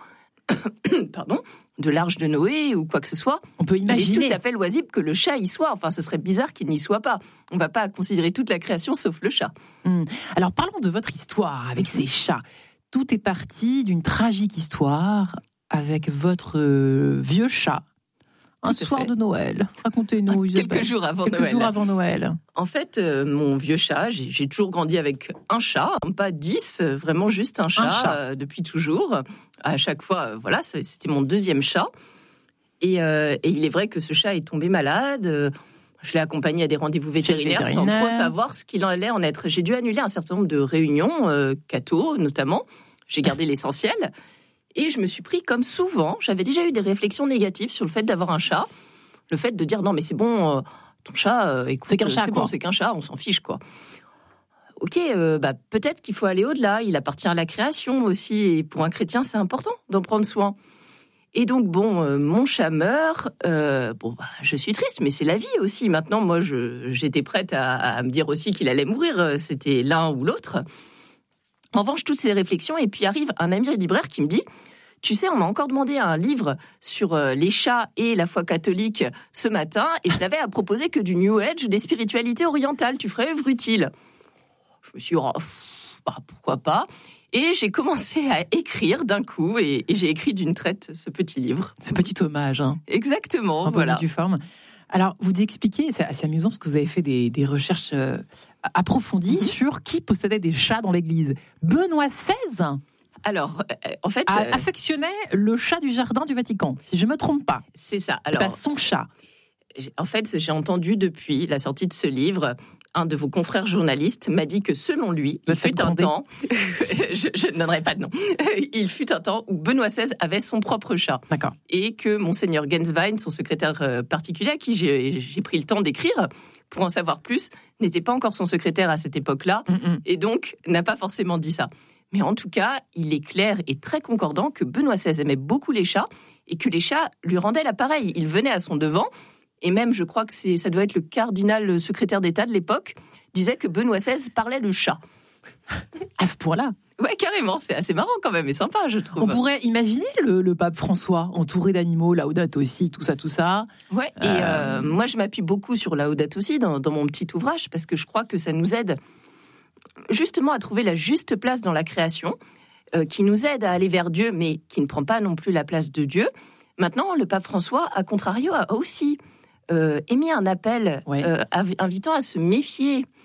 pardon, de l'arche de Noé ou quoi que ce soit, on peut imaginer. Il est tout à fait loisible que le chat y soit. Enfin, ce serait bizarre qu'il n'y soit pas. On ne va pas considérer toute la création sauf le chat. Hum. Alors, parlons de votre histoire avec ces chats. Tout est parti d'une tragique histoire avec votre euh, vieux chat. Un soir fait. de Noël. Racontez-nous, Isabelle. Quelques jours avant Quelques Noël. jours avant Noël. En fait, euh, mon vieux chat, j'ai, j'ai toujours grandi avec un chat, hein, pas dix, euh, vraiment juste un chat, un chat. Euh, depuis toujours. À chaque fois, euh, voilà, c'était mon deuxième chat. Et, euh, et il est vrai que ce chat est tombé malade. Euh, je l'ai accompagné à des rendez-vous vétérinaires, vétérinaire. sans trop savoir ce qu'il allait en être. J'ai dû annuler un certain nombre de réunions, euh, catho notamment. J'ai gardé l'essentiel. Et je me suis pris, comme souvent, j'avais déjà eu des réflexions négatives sur le fait d'avoir un chat. Le fait de dire, non mais c'est bon, euh, ton chat, euh, écoute, c'est qu'un chat, c'est quoi. bon, c'est qu'un chat, on s'en fiche, quoi. Ok, euh, bah, peut-être qu'il faut aller au-delà, il appartient à la création aussi, et pour un chrétien, c'est important d'en prendre soin. Et donc, bon, euh, mon chat meurt, euh, bon, bah, je suis triste, mais c'est la vie aussi. Maintenant, moi, je, j'étais prête à, à me dire aussi qu'il allait mourir, c'était l'un ou l'autre. En revanche, toutes ces réflexions, et puis arrive un ami libraire qui me dit, tu sais, on m'a encore demandé un livre sur les chats et la foi catholique ce matin, et je n'avais à proposer que du New Age, des spiritualités orientales. Tu ferais œuvre utile. Je me suis dit, oh, bah, pourquoi pas. Et j'ai commencé à écrire d'un coup, et, et j'ai écrit d'une traite ce petit livre. Ce petit hommage. Hein. Exactement, en voilà. Du forme. Alors, vous expliquez, c'est assez amusant parce que vous avez fait des, des recherches euh, approfondies mm-hmm. sur qui possédait des chats dans l'Église. Benoît seize Alors, euh, en fait... Euh, affectionnait le chat du jardin du Vatican, si je ne me trompe pas. C'est ça. C'est Alors, pas son chat. En fait, j'ai entendu depuis la sortie de ce livre, un de vos confrères journalistes m'a dit que selon lui, il fut un temps, je, je ne donnerai pas de nom, il fut un temps où Benoît seize avait son propre chat. D'accord. Et que Monseigneur Genswein, son secrétaire particulier, à qui j'ai, j'ai pris le temps d'écrire pour en savoir plus, n'était pas encore son secrétaire à cette époque-là, Mm-mm. et donc n'a pas forcément dit ça. Mais en tout cas, il est clair et très concordant que Benoît seize aimait beaucoup les chats et que les chats lui rendaient l'appareil. Il venait à son devant, et même, je crois que c'est, ça doit être le cardinal secrétaire d'État de l'époque, disait que Benoît seize parlait le chat. À ce point-là ? Ouais, carrément, c'est assez marrant quand même et sympa, je trouve. On pourrait imaginer le, le pape François entouré d'animaux, Laudato aussi, tout ça, tout ça. Ouais, et euh... Euh, moi je m'appuie beaucoup sur Laudato aussi dans, dans mon petit ouvrage, parce que je crois que ça nous aide justement à trouver la juste place dans la création, euh, qui nous aide à aller vers Dieu, mais qui ne prend pas non plus la place de Dieu. Maintenant, le pape François, à contrario, a aussi euh, émis un appel ouais. euh, invitant à se méfier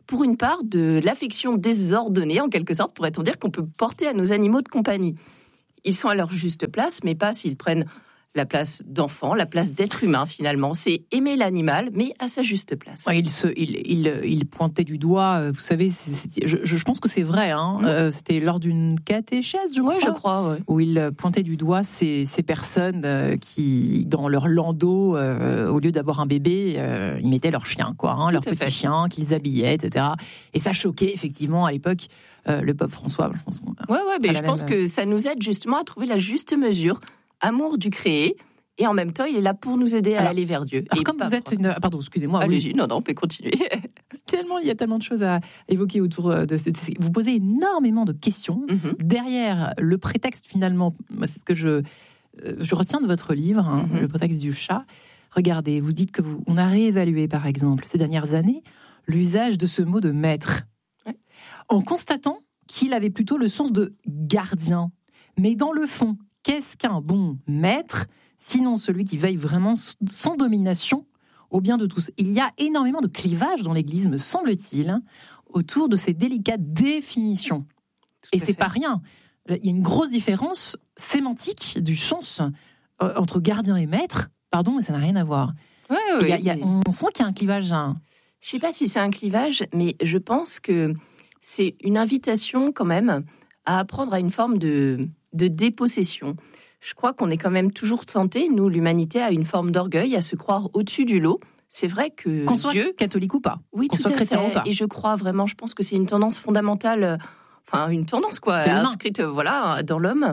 pour une part, de l'affection désordonnée, en quelque sorte, pourrait-on dire, qu'on peut porter à nos animaux de compagnie. Ils sont à leur juste place, mais pas s'ils prennent la place d'enfant, la place d'être humain, finalement. C'est aimer l'animal, mais à sa juste place. Ouais, il, se, il, il, il pointait du doigt, vous savez, c'est, c'est, je, je pense que c'est vrai, hein, mmh. euh, c'était lors d'une catéchèse, je crois, ouais, je crois ouais. où il pointait du doigt ces, ces personnes euh, qui, dans leur landau, euh, au lieu d'avoir un bébé, euh, ils mettaient leur chien, quoi, hein, leur petit fait. chien, qu'ils habillaient, et cetera. Et ça choquait, effectivement, à l'époque, euh, le pape François. Je pense, ouais, ouais, mais je pense même... que ça nous aide justement à trouver la juste mesure. Amour du créé, et en même temps, il est là pour nous aider à alors, aller vers Dieu. Alors, et comme vous êtes une... Pardon, excusez-moi. Allez-y, oui. non, non, on peut continuer. Tellement, il y a tellement de choses à évoquer autour de ce... Vous posez énormément de questions. Mm-hmm. Derrière le prétexte, finalement, c'est ce que je, je retiens de votre livre, hein, mm-hmm. le prétexte du chat. Regardez, vous dites que vous... On a réévalué, par exemple, ces dernières années, l'usage de ce mot de maître, ouais. en constatant qu'il avait plutôt le sens de gardien. Mais dans le fond, qu'est-ce qu'un bon maître, sinon celui qui veille vraiment sans domination au bien de tous? Il y a énormément de clivages dans l'Église, me semble-t-il, autour de ces délicates définitions. Tout Et c'est fait. Pas rien. Il y a une grosse différence sémantique du sens euh, entre gardien et maître. Pardon, mais ça n'a rien à voir. Ouais, ouais, il y a, il y a, on sent qu'il y a un clivage. Hein. Je ne sais pas si c'est un clivage, mais je pense que c'est une invitation quand même à apprendre à une forme de... de dépossession. Je crois qu'on est quand même toujours tenté, nous, l'humanité, à une forme d'orgueil, à se croire au-dessus du lot. C'est vrai que qu'on soit Dieu... catholique ou pas, oui, qu'on tout soit à chrétien fait. ou pas. Et je crois vraiment, je pense que c'est une tendance fondamentale, enfin une tendance quoi, c'est inscrite voilà, dans l'homme,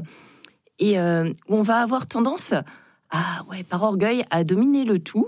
et euh, où on va avoir tendance, à, ouais, par orgueil, à dominer le tout,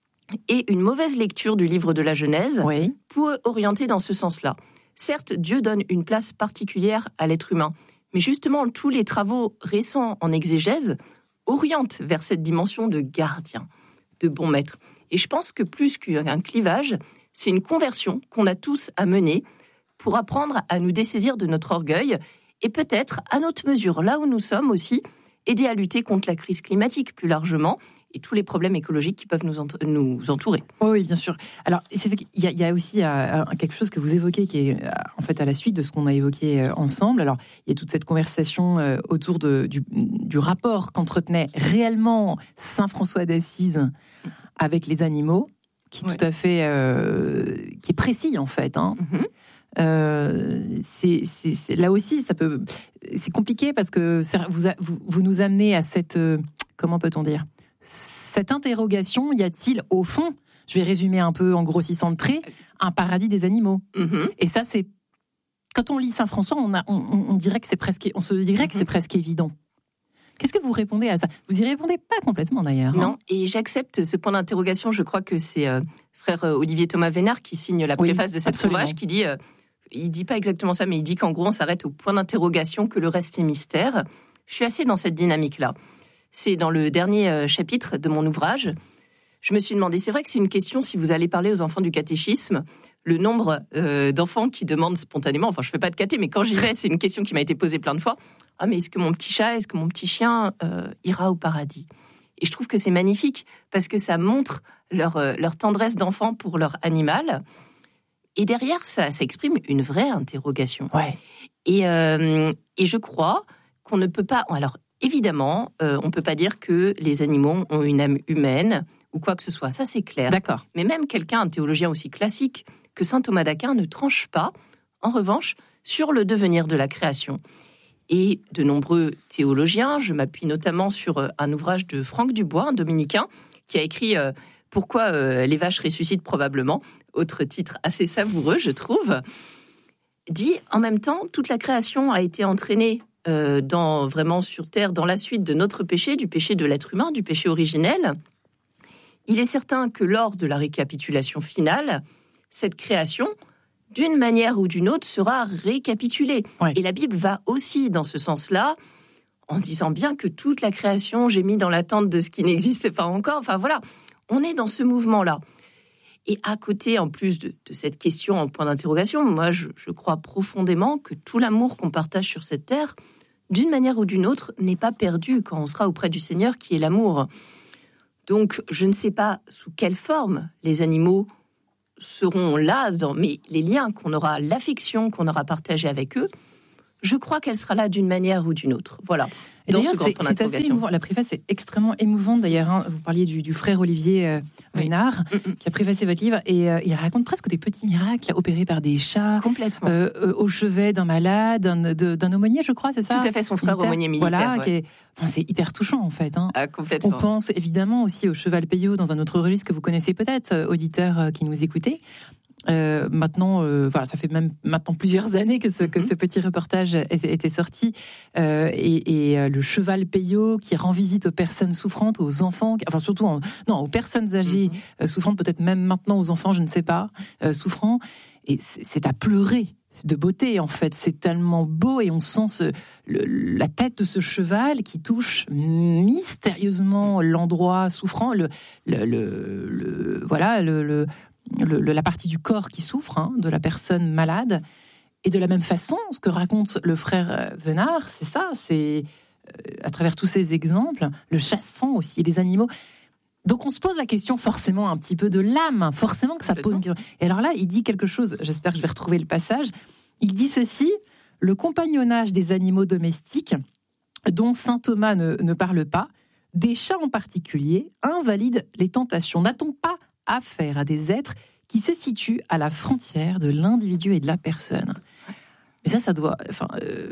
et une mauvaise lecture du livre de la Genèse oui. pour orienter dans ce sens-là. Certes, Dieu donne une place particulière à l'être humain, mais justement, tous les travaux récents en exégèse orientent vers cette dimension de gardien, de bon maître. Et je pense que plus qu'un clivage, c'est une conversion qu'on a tous à mener pour apprendre à nous dessaisir de notre orgueil et peut-être, à notre mesure, là où nous sommes aussi, aider à lutter contre la crise climatique plus largement et tous les problèmes écologiques qui peuvent nous, ent- nous entourer. Oui, oui, bien sûr. Alors, c'est vrai qu'il y a, il y a aussi euh, quelque chose que vous évoquez qui est euh, en fait à la suite de ce qu'on a évoqué euh, ensemble. Alors, il y a toute cette conversation euh, autour de, du, du rapport qu'entretenait réellement Saint François d'Assise avec les animaux, qui est ouais. tout à fait, euh, qui est précis en fait. Hein. Mm-hmm. Euh, c'est, c'est, c'est, là aussi, ça peut, c'est compliqué parce que vous, vous, vous nous amenez à cette, euh, comment peut-on dire, cette interrogation, y a-t-il au fond, je vais résumer un peu en grossissant le trait, un paradis des animaux? Mm-hmm. Et ça, c'est quand on lit Saint François, on, a, on, on dirait que c'est presque, on se dirait mm-hmm. que c'est presque évident. Qu'est-ce que vous répondez à ça? Vous y répondez pas complètement d'ailleurs. Non, hein. Et j'accepte ce point d'interrogation. Je crois que c'est euh, frère Olivier Thomas Vénard qui signe la préface oui, de cet absolument. ouvrage, qui dit, euh, il dit pas exactement ça, mais il dit qu'en gros on s'arrête au point d'interrogation, que le reste est mystère. Je suis assez dans cette dynamique-là. C'est dans le dernier chapitre de mon ouvrage. Je me suis demandé, c'est vrai que c'est une question, si vous allez parler aux enfants du catéchisme, le nombre euh, d'enfants qui demandent spontanément, enfin je fais pas de caté, mais quand j'y vais, c'est une question qui m'a été posée plein de fois. Ah mais est-ce que mon petit chat, est-ce que mon petit chien euh, ira au paradis? Et je trouve que c'est magnifique, parce que ça montre leur, euh, leur tendresse d'enfant pour leur animal. Et derrière, ça, ça exprime une vraie interrogation. Ouais. Et, euh, et je crois qu'on ne peut pas... Alors, évidemment, euh, on ne peut pas dire que les animaux ont une âme humaine ou quoi que ce soit. Ça, c'est clair. D'accord. Mais même quelqu'un, un théologien aussi classique que saint Thomas d'Aquin, ne tranche pas, en revanche, sur le devenir de la création. Et de nombreux théologiens, je m'appuie notamment sur un ouvrage de Franck Dubois, un dominicain, qui a écrit euh, « Pourquoi euh, les vaches ressuscitent probablement », autre titre assez savoureux, je trouve, dit en même temps, toute la création a été entraînée euh, dans, vraiment sur terre dans la suite de notre péché, du péché de l'être humain, du péché originel. Il est certain que lors de la récapitulation finale, cette création, d'une manière ou d'une autre, sera récapitulée. Ouais. Et la Bible va aussi dans ce sens-là, en disant bien que toute la création gémit dans l'attente de ce qui n'existe pas encore. Enfin voilà, on est dans ce mouvement-là. Et à côté, en plus de, de cette question en point d'interrogation, moi je, je crois profondément que tout l'amour qu'on partage sur cette terre, d'une manière ou d'une autre, n'est pas perdu quand on sera auprès du Seigneur, qui est l'amour. Donc je ne sais pas sous quelle forme les animaux seront là, dans, mais les liens qu'on aura, l'affection qu'on aura partagée avec eux, je crois qu'elle sera là d'une manière ou d'une autre. Voilà. Et dans d'ailleurs, ce grand c'est, point c'est assez émouvant. La préface est extrêmement émouvante. D'ailleurs, hein. Vous parliez du, du frère Olivier euh, Vénard, oui. qui a préfacé votre livre, et euh, il raconte presque des petits miracles opérés par des chats, complètement, euh, euh, au chevet d'un malade, d'un, de, d'un aumônier, je crois, c'est ça. Tout à fait, son frère militaire. Aumônier militaire. Voilà, ouais. qui est, enfin, c'est hyper touchant en fait. Hein. Ah, complètement. On pense évidemment aussi au cheval Peyo dans un autre registre que vous connaissez peut-être, auditeurs euh, qui nous écoutez. Euh, maintenant, euh, voilà, ça fait même maintenant plusieurs années que ce, que ce petit reportage était, était sorti. Euh, et et euh, le cheval Peyo qui rend visite aux personnes souffrantes, aux enfants, enfin surtout en, non, aux personnes âgées mm-hmm. euh, souffrantes, peut-être même maintenant aux enfants, je ne sais pas, euh, souffrants. Et c'est, c'est à pleurer de beauté en fait. C'est tellement beau et on sent ce, le, la tête de ce cheval qui touche mystérieusement l'endroit souffrant, le, le, le, le voilà le, le Le, le, la partie du corps qui souffre, hein, de la personne malade. Et de la même façon, ce que raconte le frère Venard, c'est ça, c'est euh, à travers tous ces exemples, le chassant aussi, les animaux. Donc on se pose la question forcément un petit peu de l'âme, forcément que ça pose une question. Et alors là, il dit quelque chose, j'espère que je vais retrouver le passage, il dit ceci: le compagnonnage des animaux domestiques, dont saint Thomas ne, ne parle pas, des chats en particulier, invalide les tentations. N'a-t-on pas affaire à des êtres qui se situent à la frontière de l'individu et de la personne? Mais ça, ça doit... Enfin,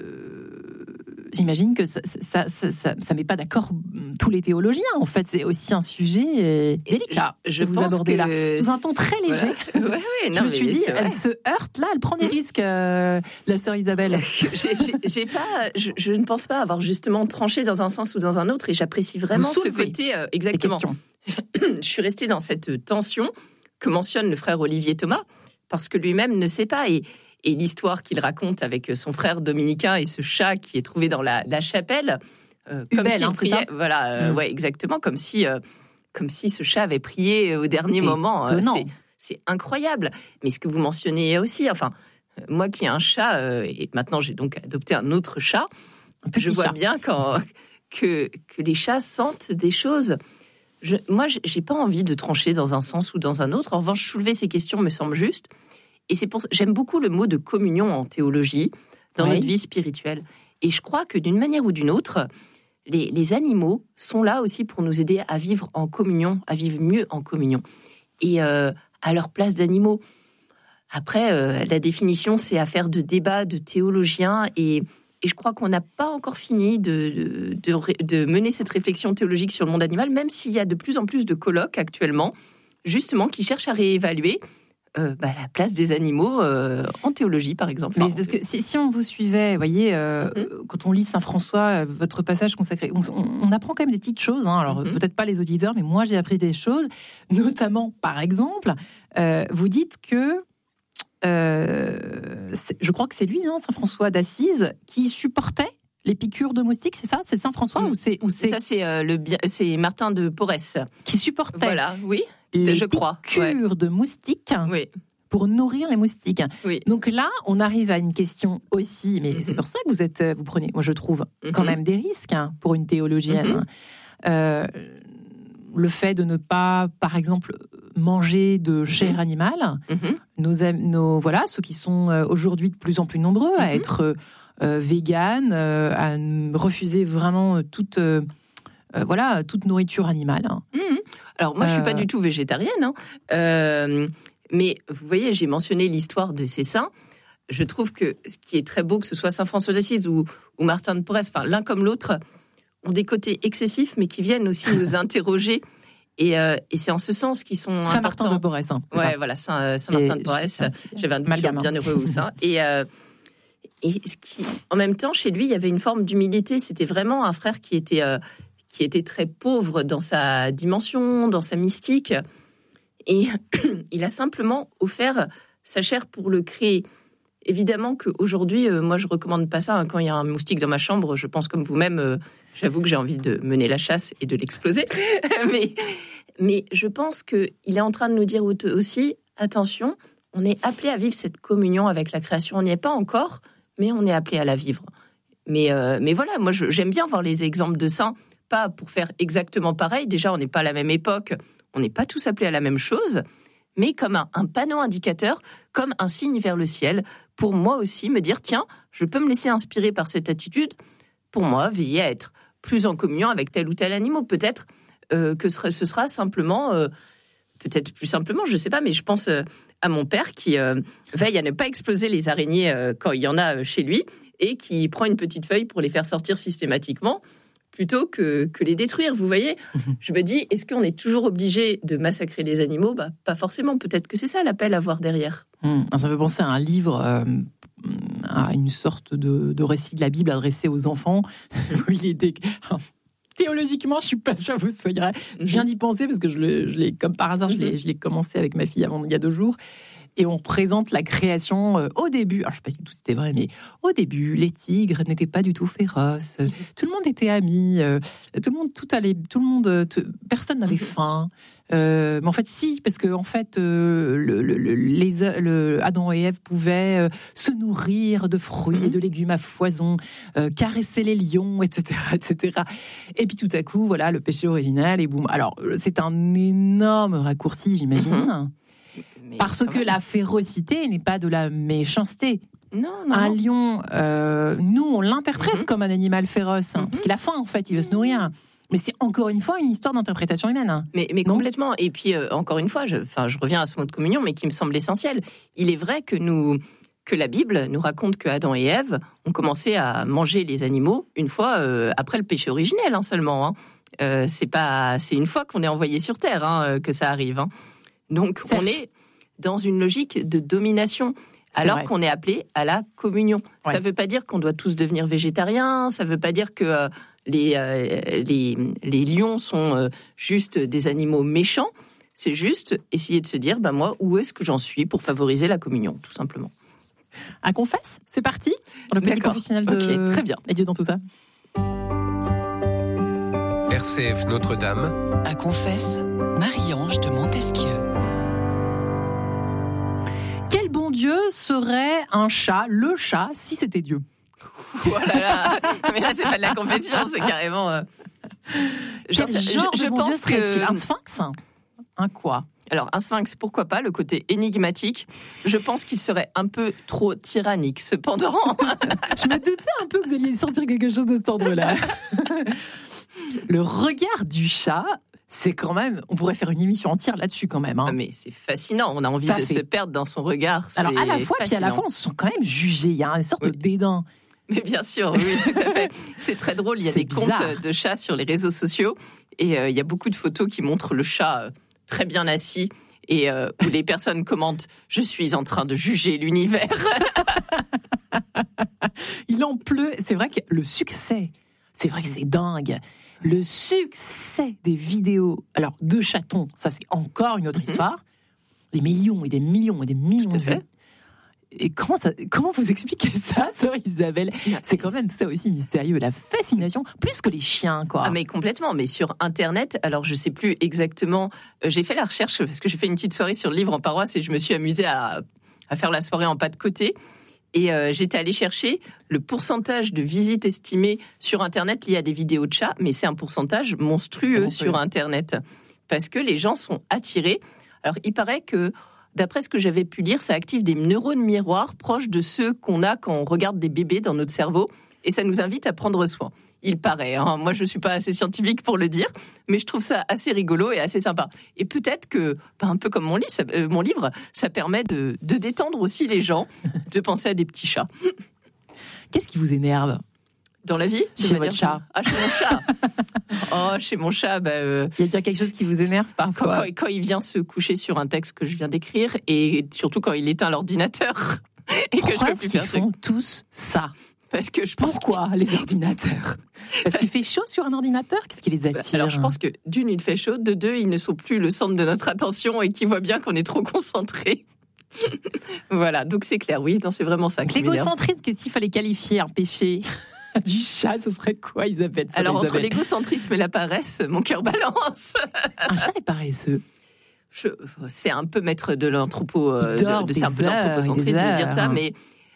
euh, j'imagine que ça ça, ça, ça ça met pas d'accord tous les théologiens. En fait, c'est aussi un sujet délicat. Je, je vous pense abordez que là, sous un ton très léger. Voilà. Ouais, ouais, non, je me suis dit, elle vrai. se heurte là, elle prend des mmh. risques, euh, la sœur Isabelle. j'ai, j'ai, j'ai pas, je, je ne pense pas avoir justement tranché dans un sens ou dans un autre, et j'apprécie vraiment ce côté euh, exactement. Je suis restée dans cette tension que mentionne le frère Olivier Thomas, parce que lui-même ne sait pas. Et, et l'histoire qu'il raconte avec son frère dominicain et ce chat qui est trouvé dans la, la chapelle, euh, comme Hubel, s'il hein, priait, voilà, euh, mmh. ouais, exactement, comme si, euh, comme si ce chat avait prié au dernier c'est moment. Euh, c'est, c'est incroyable. Mais ce que vous mentionnez aussi, enfin, euh, moi qui ai un chat, euh, et maintenant j'ai donc adopté un autre chat, je vois chat. bien quand, que, que les chats sentent des choses. Je, moi, j'ai pas envie de trancher dans un sens ou dans un autre. En revanche, soulever ces questions me semble juste. Et c'est pour, j'aime beaucoup le mot de communion en théologie, dans oui. notre vie spirituelle. Et je crois que d'une manière ou d'une autre, les, les animaux sont là aussi pour nous aider à vivre en communion, à vivre mieux en communion. Et euh, à leur place d'animaux. Après, euh, la définition, c'est affaire de débat de théologiens. Et, et je crois qu'on n'a pas encore fini de, de, de, de mener cette réflexion théologique sur le monde animal, même s'il y a de plus en plus de colloques actuellement, justement, qui cherchent à réévaluer Euh, bah, la place des animaux euh, en théologie, par exemple. Mais parce que si, si on vous suivait, vous voyez, euh, mm-hmm. quand on lit Saint François, votre passage consacré, on, on, on apprend quand même des petites choses. Hein. Alors mm-hmm. peut-être pas les auditeurs, mais moi j'ai appris des choses, notamment, par exemple, euh, vous dites que euh, je crois que c'est lui, hein, Saint François d'Assise, qui supportait les piqûres de moustiques, c'est ça? C'est Saint François mmh. ou c'est, ou c'est... Ça, c'est, euh, le, c'est Martin de Porres. Qui supportait voilà, oui, les je crois. piqûres ouais. de moustiques oui. pour nourrir les moustiques. Oui. Donc là, on arrive à une question aussi, mais mm-hmm. c'est pour ça que vous êtes, vous prenez, moi je trouve, mm-hmm. quand même des risques hein, pour une théologienne. Mm-hmm. Euh, le fait de ne pas, par exemple, manger de chair mm-hmm. animale, mm-hmm. nos, nos, voilà, ceux qui sont aujourd'hui de plus en plus nombreux mm-hmm. à être... Euh, vegan, euh, à refuser vraiment toute, euh, euh, voilà, toute nourriture animale. Mmh. Alors moi, je suis pas du tout végétarienne, hein. euh, mais vous voyez, j'ai mentionné l'histoire de ces saints. Je trouve que ce qui est très beau, que ce soit Saint François d'Assise ou, ou Martin de Porres, enfin l'un comme l'autre, ont des côtés excessifs, mais qui viennent aussi nous interroger. Et, euh, et c'est en ce sens qu'ils sont Saint importants. Martin de Porres. Hein, ouais, ça. Voilà, Saint, Saint Martin de Porres. J'avais un client bien heureux au sein. Et euh, Et ce qui, en même temps, chez lui, il y avait une forme d'humilité. C'était vraiment un frère qui était, euh, qui était très pauvre dans sa dimension, dans sa mystique. Et il a simplement offert sa chair pour le créer. Évidemment qu'aujourd'hui, euh, moi, je ne recommande pas ça. Hein. Quand il y a un moustique dans ma chambre, je pense comme vous-même, euh, j'avoue que j'ai envie de mener la chasse et de l'exploser. mais, mais je pense qu'il est en train de nous dire aussi, attention, on est appelé à vivre cette communion avec la création. On n'y est pas encore, mais on est appelé à la vivre. Mais, euh, mais voilà, moi, je, j'aime bien voir les exemples de saints, pas pour faire exactement pareil. Déjà, on n'est pas à la même époque, on n'est pas tous appelés à la même chose, mais comme un, un panneau indicateur, comme un signe vers le ciel, pour moi aussi me dire, tiens, je peux me laisser inspirer par cette attitude, pour moi, veiller à être plus en communion avec tel ou tel animal. Peut-être euh, que ce, ce sera simplement, euh, peut-être plus simplement, je ne sais pas, mais je pense euh, à mon père qui euh, veille à ne pas exploser les araignées euh, quand il y en a euh, chez lui, et qui prend une petite feuille pour les faire sortir systématiquement, plutôt que, que les détruire, vous voyez. Je me dis, est-ce qu'on est toujours obligé de massacrer les animaux ? Bah, pas forcément, peut-être que c'est ça l'appel à voir derrière. Mmh. Ça me fait penser à un livre, euh, à une sorte de, de récit de la Bible adressé aux enfants, où il était... Théologiquement, je ne suis pas sûre que vous soyez... Je viens d'y penser, parce que je l'ai, je l'ai, comme par hasard, je l'ai, je l'ai commencé avec ma fille avant, il y a deux jours. Et on présente la création euh, au début. Alors, je ne sais pas du tout si c'était vrai, mais au début, les tigres n'étaient pas du tout féroces. Tout le monde était amis. Euh, tout le monde, tout allait, tout le monde, tout, personne n'avait faim. Euh, mais en fait, si, parce que en fait, euh, le, le, les, le, Adam et Ève pouvaient euh, se nourrir de fruits et de légumes à foison, euh, caresser les lions, et cetera, et cetera. Et puis tout à coup, voilà, le péché original et boum. Alors, c'est un énorme raccourci, j'imagine. Mm-hmm. Mais parce que même. La férocité n'est pas de la méchanceté. Non, non. Un lion, euh, nous, on l'interprète mm-hmm. comme un animal féroce. Hein, mm-hmm. Parce qu'il a faim, en fait, il veut se nourrir. Mais c'est encore une fois une histoire d'interprétation humaine. Hein. Mais, mais complètement. Et puis, euh, encore une fois, je, je reviens à ce mot de communion, mais qui me semble essentiel. Il est vrai que, nous, que la Bible nous raconte que Adam et Ève ont commencé à manger les animaux une fois euh, après le péché originel hein, seulement. Hein. Euh, c'est, pas, c'est une fois qu'on est envoyé sur Terre hein, que ça arrive. Hein. Donc, certes. On est dans une logique de domination, c'est alors vrai. Qu'on est appelé à la communion. Ouais. Ça ne veut pas dire qu'on doit tous devenir végétariens, ça ne veut pas dire que euh, les, euh, les, les lions sont euh, juste des animaux méchants, c'est juste essayer de se dire, bah, moi, où est-ce que j'en suis pour favoriser la communion, tout simplement. À confesse, c'est parti. Le petit D'accord. professionnel de... Ok, très bien. Et Dieu dans tout ça. R C F Notre-Dame. À confesse, Marie-Ange de Montesquieu. Quel bon Dieu serait un chat, le chat, si c'était Dieu ? Oh là là. Mais là, c'est pas de la confession, c'est carrément. Euh... Genre, Quel genre je, je bon pense Dieu que un sphinx, un quoi ? Alors, un sphinx, pourquoi pas, le côté énigmatique. Je pense qu'il serait un peu trop tyrannique, cependant. Je me doutais un peu que vous alliez sortir quelque chose de cet ordre-là. Le regard du chat, c'est quand même... On pourrait faire une émission entière là-dessus, quand même. Hein. Ah mais c'est fascinant, on a envie Ça de fait... se perdre dans son regard. C'est Alors, à la fois, fascinant. Puis à la fois, on se sent quand même jugé. Il y a une sorte oui. de dédain. Mais bien sûr, oui, tout à fait. C'est très drôle, il y a c'est des bizarre. comptes de chats sur les réseaux sociaux, et euh, il y a beaucoup de photos qui montrent le chat... Euh, très bien assis, et euh, où les personnes commentent « Je suis en train de juger l'univers ». Il en pleut. C'est vrai que le succès, c'est vrai que c'est dingue. Le succès des vidéos, alors de chatons, ça c'est encore une autre mm-hmm. histoire. Des millions et des millions et des millions de vues. Et comment, ça, comment vous expliquez ça, sœur Isabelle ? C'est quand même ça aussi mystérieux, la fascination, plus que les chiens, quoi. Ah mais complètement, mais sur Internet, alors je sais plus exactement, euh, j'ai fait la recherche, parce que j'ai fait une petite soirée sur le livre en paroisse, et je me suis amusée à, à faire la soirée en pas de côté, et euh, j'étais allée chercher le pourcentage de visites estimées sur Internet liées à des vidéos de chats, mais c'est un pourcentage monstrueux sur Internet, parce que les gens sont attirés. Alors il paraît que d'après ce que j'avais pu lire, ça active des neurones miroirs proches de ceux qu'on a quand on regarde des bébés dans notre cerveau, et ça nous invite à prendre soin. Il paraît, hein. Moi je ne suis pas assez scientifique pour le dire, mais je trouve ça assez rigolo et assez sympa. Et peut-être que, bah, un peu comme mon, lit, ça, euh, mon livre, ça permet de, de détendre aussi les gens, de penser à des petits chats. Qu'est-ce qui vous énerve ? Dans la vie ? Chez votre chat. Ah, chez mon chat. Oh, chez mon chat, bah, euh, il y a bien quelque chose qui vous énerve parfois. Quand, quand, quand il vient se coucher sur un texte que je viens d'écrire, et surtout quand il éteint l'ordinateur et Pourquoi que je peux plus faire. Pourquoi ils font tous ça ? Parce que je pense Pourquoi que... les ordinateurs ? Parce qu'il fait chaud sur un ordinateur ? Qu'est-ce qui les attire ? Alors je pense que d'une, il fait chaud, de deux, ils ne sont plus le centre de notre attention et qu'ils voient bien qu'on est trop concentrés. Voilà, donc c'est clair, oui, non, c'est vraiment ça. L'égocentrisme, qu'est-ce qu'il fallait qualifier un péché ? Du chat, ce serait quoi, Isabelle ? Alors, Isabelle. Entre l'égocentrisme et la paresse, mon cœur balance. Un chat est paresseux. Je, c'est un peu maître de l'anthropo, euh, de, de, c'est un peu l'anthropocentrisme de dire ça, mais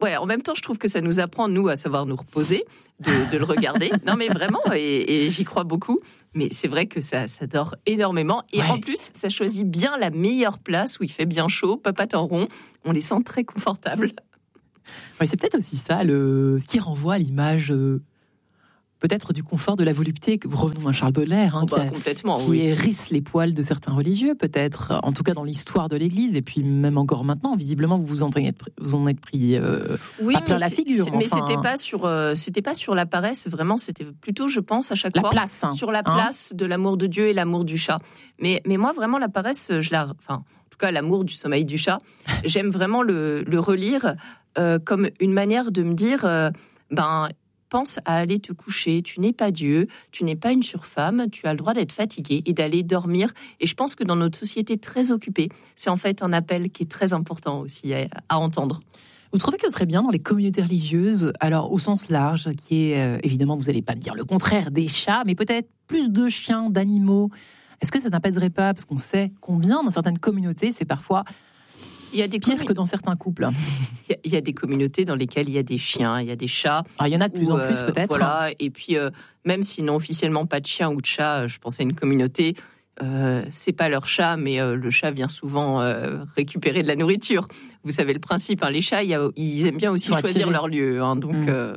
Ouais, en même temps, je trouve que ça nous apprend, nous, à savoir nous reposer, de, de le regarder. Non, mais vraiment, et, et j'y crois beaucoup. Mais c'est vrai que ça, ça dort énormément. Et ouais. En plus, ça choisit bien la meilleure place où il fait bien chaud, papates en rond. On les sent très confortables. Ouais, c'est peut-être aussi ça, le... ce qui renvoie à l'image... Euh... peut-être du confort, de la volupté. Revenons à Charles Baudelaire, hein, oh bah, qui, a, complètement, qui oui. hérisse les poils de certains religieux, peut-être, en tout cas dans l'histoire de l'Église, et puis même encore maintenant, visiblement, vous vous en êtes, vous en êtes pris euh, oui, à plein la figure. Mais enfin, c'était pas sur, euh, c'était pas sur la paresse, vraiment, c'était plutôt, je pense, à chaque la fois, place, hein, sur la hein. place de l'amour de Dieu et l'amour du chat. Mais, mais moi, vraiment, la paresse, je la, enfin, en tout cas, l'amour du sommeil du chat, j'aime vraiment le, le relire euh, comme une manière de me dire, euh, ben. pense à aller te coucher, tu n'es pas Dieu, tu n'es pas une surfemme, tu as le droit d'être fatigué et d'aller dormir. Et je pense que dans notre société très occupée, c'est en fait un appel qui est très important aussi à, à entendre. Vous trouvez que ce serait bien dans les communautés religieuses, alors au sens large, qui est, euh, évidemment, vous n'allez pas me dire le contraire des chats, mais peut-être plus de chiens, d'animaux. Est-ce que ça n'apaiserait pas, parce qu'on sait combien dans certaines communautés, c'est parfois... Il y a des pires commun... que dans certains couples. Il y, y a des communautés dans lesquelles il y a des chiens, il y a des chats. Alors, il y en a de plus où, en plus, euh, peut-être. Voilà. Et puis, euh, même s'ils n'ont officiellement pas de chien ou de chat, je pense à une communauté, euh, c'est pas leur chat, mais euh, le chat vient souvent euh, récupérer de la nourriture. Vous savez le principe, hein, les chats, y a, ils aiment bien aussi choisir attirer. leur lieu. Hein, donc, mmh. euh,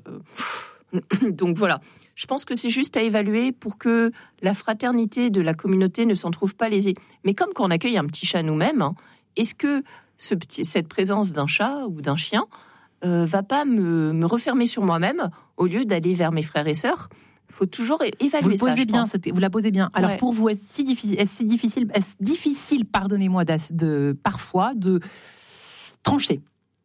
donc voilà. Je pense que c'est juste à évaluer pour que la fraternité de la communauté ne s'en trouve pas lésée. Mais comme quand on accueille un petit chat nous-mêmes, hein, est-ce que Ce petit, cette présence d'un chat ou d'un chien euh, va pas me, me refermer sur moi-même au lieu d'aller vers mes frères et sœurs. Il faut toujours évaluer vous le posez ça. Bien, vous la posez bien. Alors ouais. pour vous, est-ce si difficile, est-ce si difficile, est-ce difficile, pardonnez-moi, de, de parfois de trancher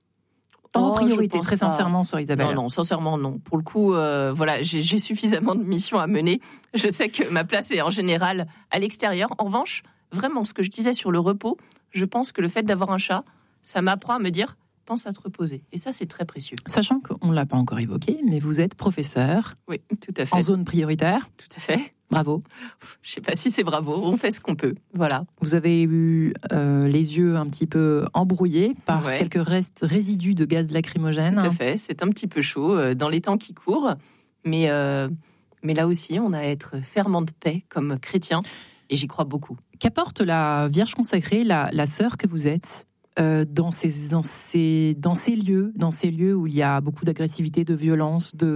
en oh, priorité, très pas. sincèrement, sur Isabelle. Non, non, sincèrement, non. Pour le coup, euh, voilà, j'ai, j'ai suffisamment de missions à mener. Je sais que ma place est en général à l'extérieur. En revanche, vraiment, ce que je disais sur le repos, je pense que le fait d'avoir un chat, ça m'apprend à me dire, pense à te reposer. Et ça, c'est très précieux. Sachant qu'on ne l'a pas encore évoqué, mais vous êtes professeur. Oui, tout à fait. En zone prioritaire. Tout à fait. Bravo. Je ne sais pas si c'est bravo, on fait ce qu'on peut. Voilà. Vous avez eu euh, les yeux un petit peu embrouillés par ouais. quelques restes, résidus de gaz lacrymogène. Tout à fait, c'est un petit peu chaud euh, dans les temps qui courent. Mais, euh, mais là aussi, on a à être fervent de paix comme chrétien. Et j'y crois beaucoup. Qu'apporte la Vierge consacrée, la, la sœur que vous êtes, euh, dans, ces, dans, ces, dans ces lieux, dans ces lieux où il y a beaucoup d'agressivité, de violence, de,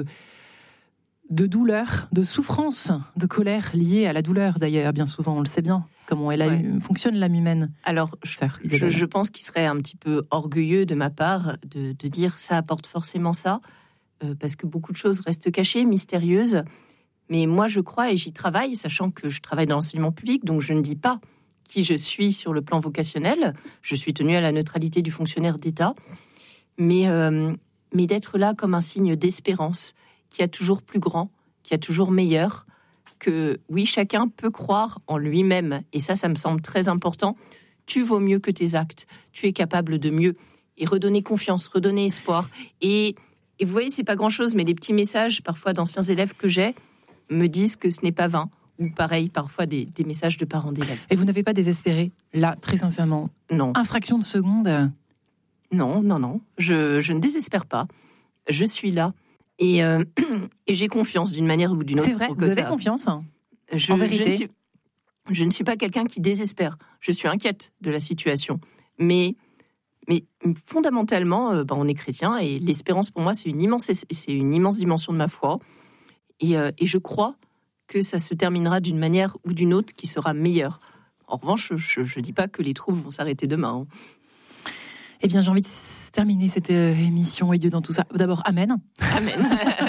de douleur, de souffrance, de colère liée à la douleur d'ailleurs, bien souvent, on le sait bien, comment elle a ouais. eu, fonctionne l'âme humaine. Alors, sœur, je, je pense qu'il serait un petit peu orgueilleux de ma part de, de dire ça apporte forcément ça, euh, parce que beaucoup de choses restent cachées, mystérieuses. Mais moi, je crois et j'y travaille, sachant que je travaille dans l'enseignement public, donc je ne dis pas qui je suis sur le plan vocationnel. Je suis tenue à la neutralité du fonctionnaire d'État. Mais, euh, mais d'être là comme un signe d'espérance, qui a toujours plus grand, qui a toujours meilleur, que oui, chacun peut croire en lui-même. Et ça, ça me semble très important. Tu vaux mieux que tes actes. Tu es capable de mieux. Et redonner confiance, redonner espoir. Et, et vous voyez, c'est pas grand-chose, mais les petits messages, parfois, d'anciens élèves que j'ai, me disent que ce n'est pas vain, ou pareil, parfois des, des messages de parents d'élèves. Et vous n'avez pas désespéré, là, très sincèrement? Non. Une fraction de seconde? Non, non, non, je, je ne désespère pas. Je suis là, et, euh, et j'ai confiance d'une manière ou d'une autre. C'est vrai, vous avez confiance, hein, je, en vérité. Je ne, suis, je ne suis pas quelqu'un qui désespère, je suis inquiète de la situation, mais... Mais fondamentalement, euh, bah, on est chrétien, et l'espérance, pour moi, c'est une immense, c'est une immense dimension de ma foi. Et, euh, et je crois que ça se terminera d'une manière ou d'une autre qui sera meilleure. En revanche, je ne dis pas que les troubles vont s'arrêter demain. Hein. Eh bien, j'ai envie de terminer cette émission et Dieu dans tout ça. D'abord, Amen. Amen.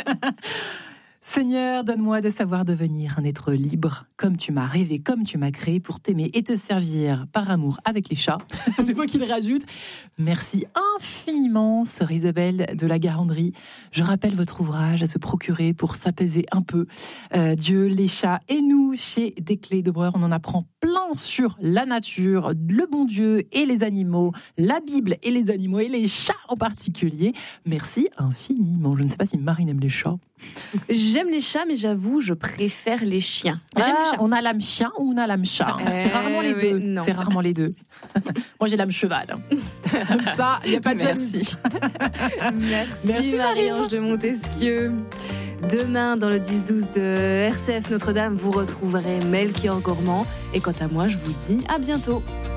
Seigneur, donne-moi de savoir devenir un être libre, comme tu m'as rêvé, comme tu m'as créé, pour t'aimer et te servir par amour avec les chats. C'est moi qui le rajoute. Merci infiniment, sœur Isabelle de la Garandrie. Je rappelle votre ouvrage à se procurer pour s'apaiser un peu. Euh, Dieu, les chats et nous, chez Desclés de Breur. On en apprend plein. plein sur la nature, le bon Dieu et les animaux, la Bible et les animaux et les chats en particulier. Merci infiniment. Je ne sais pas si Marine aime les chats. J'aime les chats, mais j'avoue, je préfère les chiens. Ah, j'aime les chats. On a l'âme chien ou on a l'âme chat. Euh, C'est rarement les deux. Non. C'est rarement les deux. Moi, j'ai l'âme cheval. Comme ça, il n'y a pas de Merci. Merci, Merci Marie-Ange de Montesquieu. Demain, dans le dix douze de R C F Notre-Dame, vous retrouverez Melchior Gormand. Et quant à moi, je vous dis à bientôt.